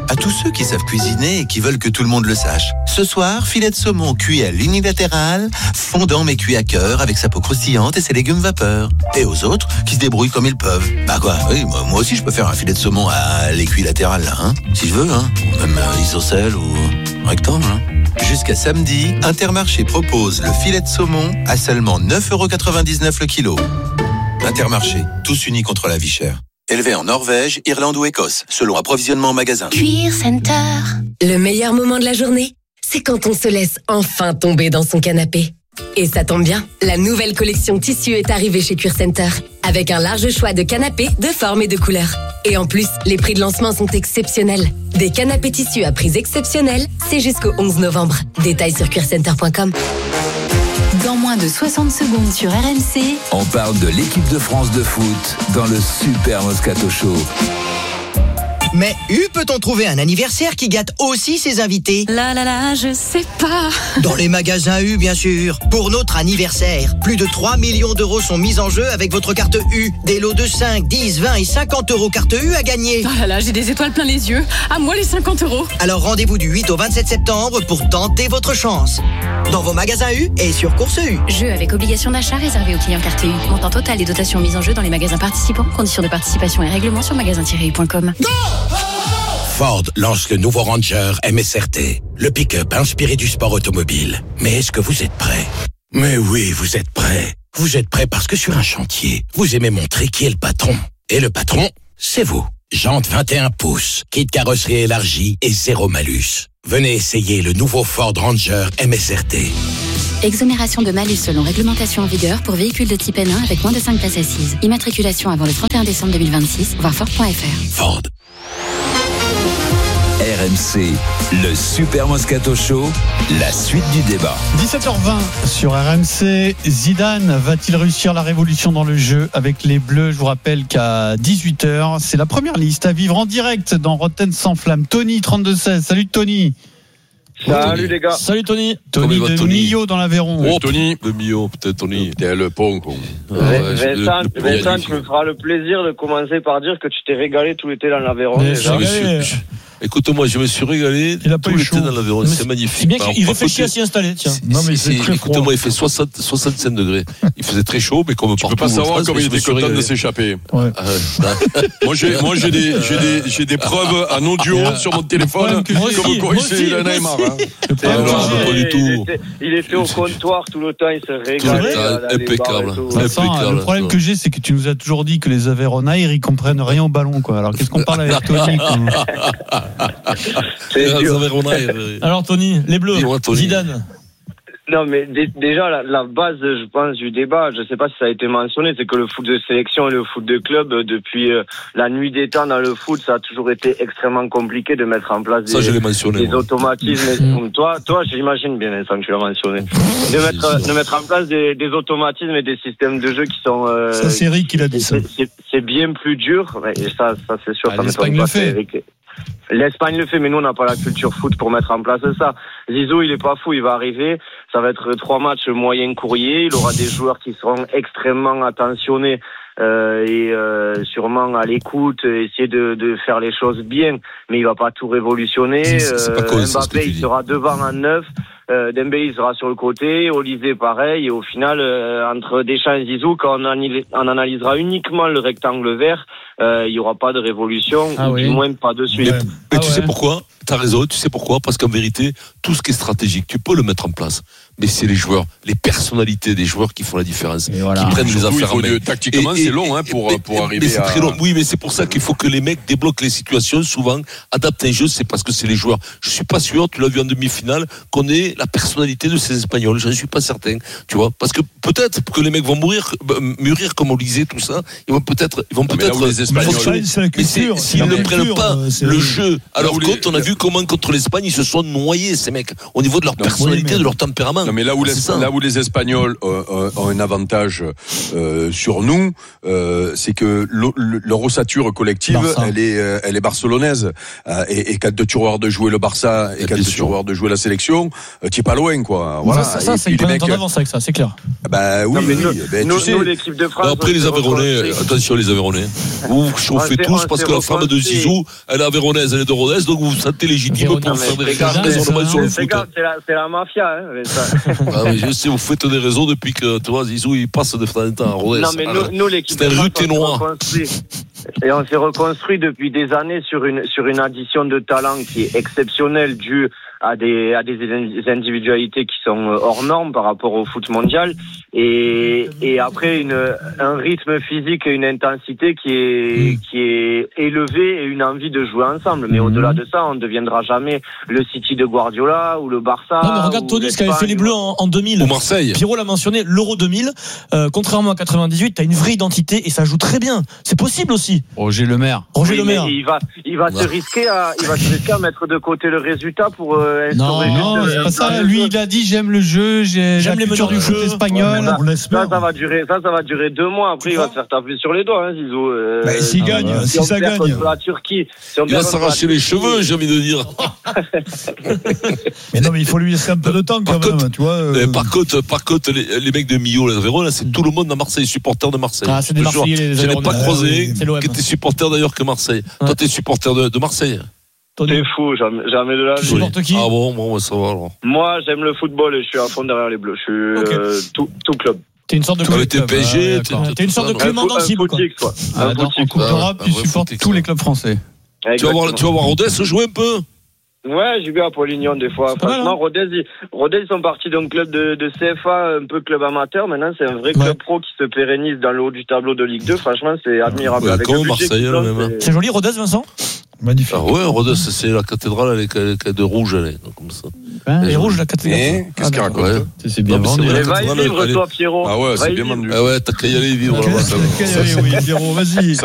À tous ceux qui savent cuisiner et qui veulent que tout le monde le sache. Ce soir, filet de saumon cuit à l'unilatéral, fondant mais cuit à cœur avec sa peau croustillante et ses légumes vapeur. Et aux autres qui se débrouillent comme ils peuvent. Bah quoi, oui, moi aussi je peux faire un filet de saumon à l'équilatéral là, hein, si je veux, hein. Ou même isocèle ou rectangle, hein. Jusqu'à samedi, Intermarché propose le filet de saumon à seulement 9,99€ le kilo. Intermarché, tous unis contre la vie chère. Élevé en Norvège, Irlande ou Écosse, selon approvisionnement en magasin. Cuir Center. Le meilleur moment de la journée, c'est quand on se laisse enfin tomber dans son canapé. Et ça tombe bien, la nouvelle collection tissu est arrivée chez Cuir Center, avec un large choix de canapés de formes et de couleurs. Et en plus, les prix de lancement sont exceptionnels. Des canapés tissus à prix exceptionnels, c'est jusqu'au 11 novembre. Détails sur cuircenter.com. Dans moins de 60 secondes sur RMC, On parle de l'équipe de France de foot dans le Super Moscato Show. Mais peut-on trouver un anniversaire qui gâte aussi ses invités? Je sais pas. Dans les magasins U, bien sûr. Pour notre anniversaire, plus de 3 millions d'euros sont mis en jeu avec votre carte U. Des lots de 5, 10, 20 et 50 euros carte U à gagner. J'ai des étoiles plein les yeux. À moi les 50 euros. Alors rendez-vous du 8 au 27 septembre pour tenter votre chance. Dans vos magasins U et sur Course U. Jeu avec obligation d'achat réservé aux clients carte U. Montant total des dotations mises en jeu dans les magasins participants. Conditions de participation et règlements sur magasin-u.com. Ford lance le nouveau Ranger MSRT, le pick-up inspiré du sport automobile. Mais est-ce que vous êtes prêts? Mais oui, vous êtes prêts. Vous êtes prêts parce que sur un chantier, vous aimez montrer qui est le patron. Et le patron, c'est vous. Jantes 21 pouces, kit carrosserie élargie et zéro malus. Venez essayer le nouveau Ford Ranger MSRT. Exonération de malus selon réglementation en vigueur pour véhicules de type N1 avec moins de 5 places assises. Immatriculation avant le 31 décembre 2026, voir Ford.fr. Ford. RMC, le Super Moscato Show, la suite du débat. 17h20 sur RMC. Zidane va-t-il réussir la révolution dans le jeu avec les Bleus? Je vous rappelle qu'à 18h, c'est la première liste à vivre en direct dans Rotten sans flamme. Tony, 32-16. Salut Tony. Salut les gars. Salut Tony. Tony de Millau dans l'Aveyron. Oh, Tony. De Millau, peut-être Tony. T'es le pont, con. Vincent, tu me feras le plaisir de commencer par dire que tu t'es régalé tout l'été dans l'Aveyron. Écoute-moi, je me suis régalé tout l'été dans l'Aveyron. C'est magnifique. C'est bien qu'il réfléchit à s'y installer, tiens. Non, mais écoute-moi, il fait 65 degrés. Il faisait très chaud, mais comme partout. Tu peux pas savoir comment il était content de s'échapper. Ouais. Moi, j'ai des preuves en audio sur mon téléphone. Comme quoi il s'est Neymar. Pas du tout. Il était au comptoir tout le temps, il se régalait. Impeccable. Le problème que j'ai, c'est que tu nous as toujours dit que les Aveyronnais, ils comprennent rien au ballon, quoi. Alors qu'est-ce qu'on parle avec Tony? Alors Tony, les Bleus, Zidane. Non, mais déjà, la base, je pense, du débat, je sais pas si ça a été mentionné, c'est que le foot de sélection et le foot de club, depuis la nuit des temps dans le foot, ça a toujours été extrêmement compliqué de mettre en place des automatismes. Toi, j'imagine bien, Vincent, que tu l'as mentionné. De mettre en place des automatismes et des systèmes de jeu qui sont... ça, c'est Eric qui l'a dit ça. C'est bien plus dur, et ça c'est sûr. Ça l'Espagne le fait. L'Espagne le fait, mais nous on n'a pas la culture foot pour mettre en place ça. Zizou, il est pas fou, il va arriver. Ça va être 3 matchs moyen courrier. Il aura des joueurs qui seront extrêmement attentionnés et sûrement à l'écoute, essayer de faire les choses bien. Mais il va pas tout révolutionner. Mbappé, il sera devant en 9. Dembélé, il sera sur le côté. Olivier, pareil. Et au final, entre Deschamps et Zizou, quand on analysera uniquement le rectangle vert, il y aura pas de révolution, ou du moins pas de suite. Mais tu sais pourquoi? T'as raison, tu sais pourquoi? Parce qu'en vérité, tout ce qui est stratégique, tu peux le mettre en place. Mais c'est les joueurs, les personnalités des joueurs qui font la différence, qui prennent les affaires en main. Tactiquement, c'est long pour arriver c'est très long. Oui, mais c'est pour ça qu'il faut que les mecs débloquent les situations, souvent, adaptent un jeu, c'est parce que c'est les joueurs. Je suis pas sûr, tu l'as vu en demi-finale, qu'on ait la personnalité de ces Espagnols. Je ne suis pas certain, tu vois. Parce que peut-être que les mecs vont mûrir comme on le disait, tout ça. Ils vont peut-être les Espagnols, c'est la culture. S'ils ne prennent pas le jeu à leur compte, on a vu comment contre l'Espagne ils se sont noyés, ces mecs, au niveau de leur personnalité, de leur tempérament. Non, mais là où les Espagnols ont un avantage sur nous, c'est que leur ossature collective, elle est barcelonaise. Et quand tu vas de jouer le Barça et quand tu vas de jouer la sélection, tu es pas loin, quoi. Voilà. Ça, c'est une avance avec ça, c'est clair. Bah oui, nous, l'équipe de France. Après les Aveyronais, attention les Aveyronais. Vous vous chauffez tous parce que la femme de Zizou, elle est Aveyronnaise, elle est de Rodez, donc vous vous sentez légitime pour faire des raisonnements sur le foot. C'est la mafia, hein. Ah oui, je sais, vous faites des réseaux depuis que, tu vois, Zizou, il passe de temps en temps à Rodez. Non, mais nous, l'équipe de France, et on s'est reconstruit depuis des années sur une addition de talent qui est exceptionnelle, due à des individualités qui sont hors normes par rapport au foot mondial, et après un rythme physique et une intensité qui est élevée et une envie de jouer ensemble. Mais au-delà de ça, on ne deviendra jamais le City de Guardiola ou le Barça. Non, mais regarde Tony, ce qu'avait fait les Bleus en 2000. Ou Marseille. Pierrot l'a mentionné, l'Euro 2000. Contrairement à 98, t'as une vraie identité et ça joue très bien. C'est possible aussi. Roger Lemaire. Il va se risquer à mettre de côté le résultat pour. Non, c'est pas ça. Lui, il a dit j'aime le jeu, j'aime les culture du foot espagnol. Ça va durer 2 mois. Après, il va se faire taper sur les doigts, hein, Zizou. S'il gagne, si ça gagne. Contre la Turquie. Il va s'arracher les cheveux, j'ai envie de dire. Mais non, mais il faut lui laisser un peu de temps quand même, tu vois. Par contre, les mecs de Millau, là, Véron, c'est tout le monde à Marseille, supporters de Marseille. Ah, c'est des Marseillais, je n'ai pas croisé qui était supporter d'ailleurs que Marseille. Toi, t'es supporter de Marseille. T'es fou, jamais de la vie. Supporte qui? Ah bon, ça va alors. Moi, j'aime le football et je suis à fond derrière les Bleus. Je suis tout club. T'es une sorte de club. T'es PSG, t'es une sorte de Clément d'Antibes. En Coupe d'Europe, tu supportes tous les clubs français. Tu vas voir Rodez jouer un peu? Ouais, j'ai vu à Polignon des fois. Franchement, Rodez, ils sont partis d'un club de CFA, un peu club amateur. Maintenant, c'est un vrai club pro qui se pérennise dans le haut du tableau de Ligue 2. Franchement, c'est admirable. Ouais, comme Marseille, même. C'est joli, Rodez, Vincent? Magnifique. Ah ouais, Rodez, c'est la cathédrale, elle est de rouge, elle est comme ça. Et rouge, la cathédrale. Qu'est-ce qu'il raconte? C'est bien vendu. Va y vivre, toi, Pierrot. Ah ouais, c'est bien vendu. Ah ouais, t'as qu'à y aller vivre là-bas. Oui, Pierrot, vas-y.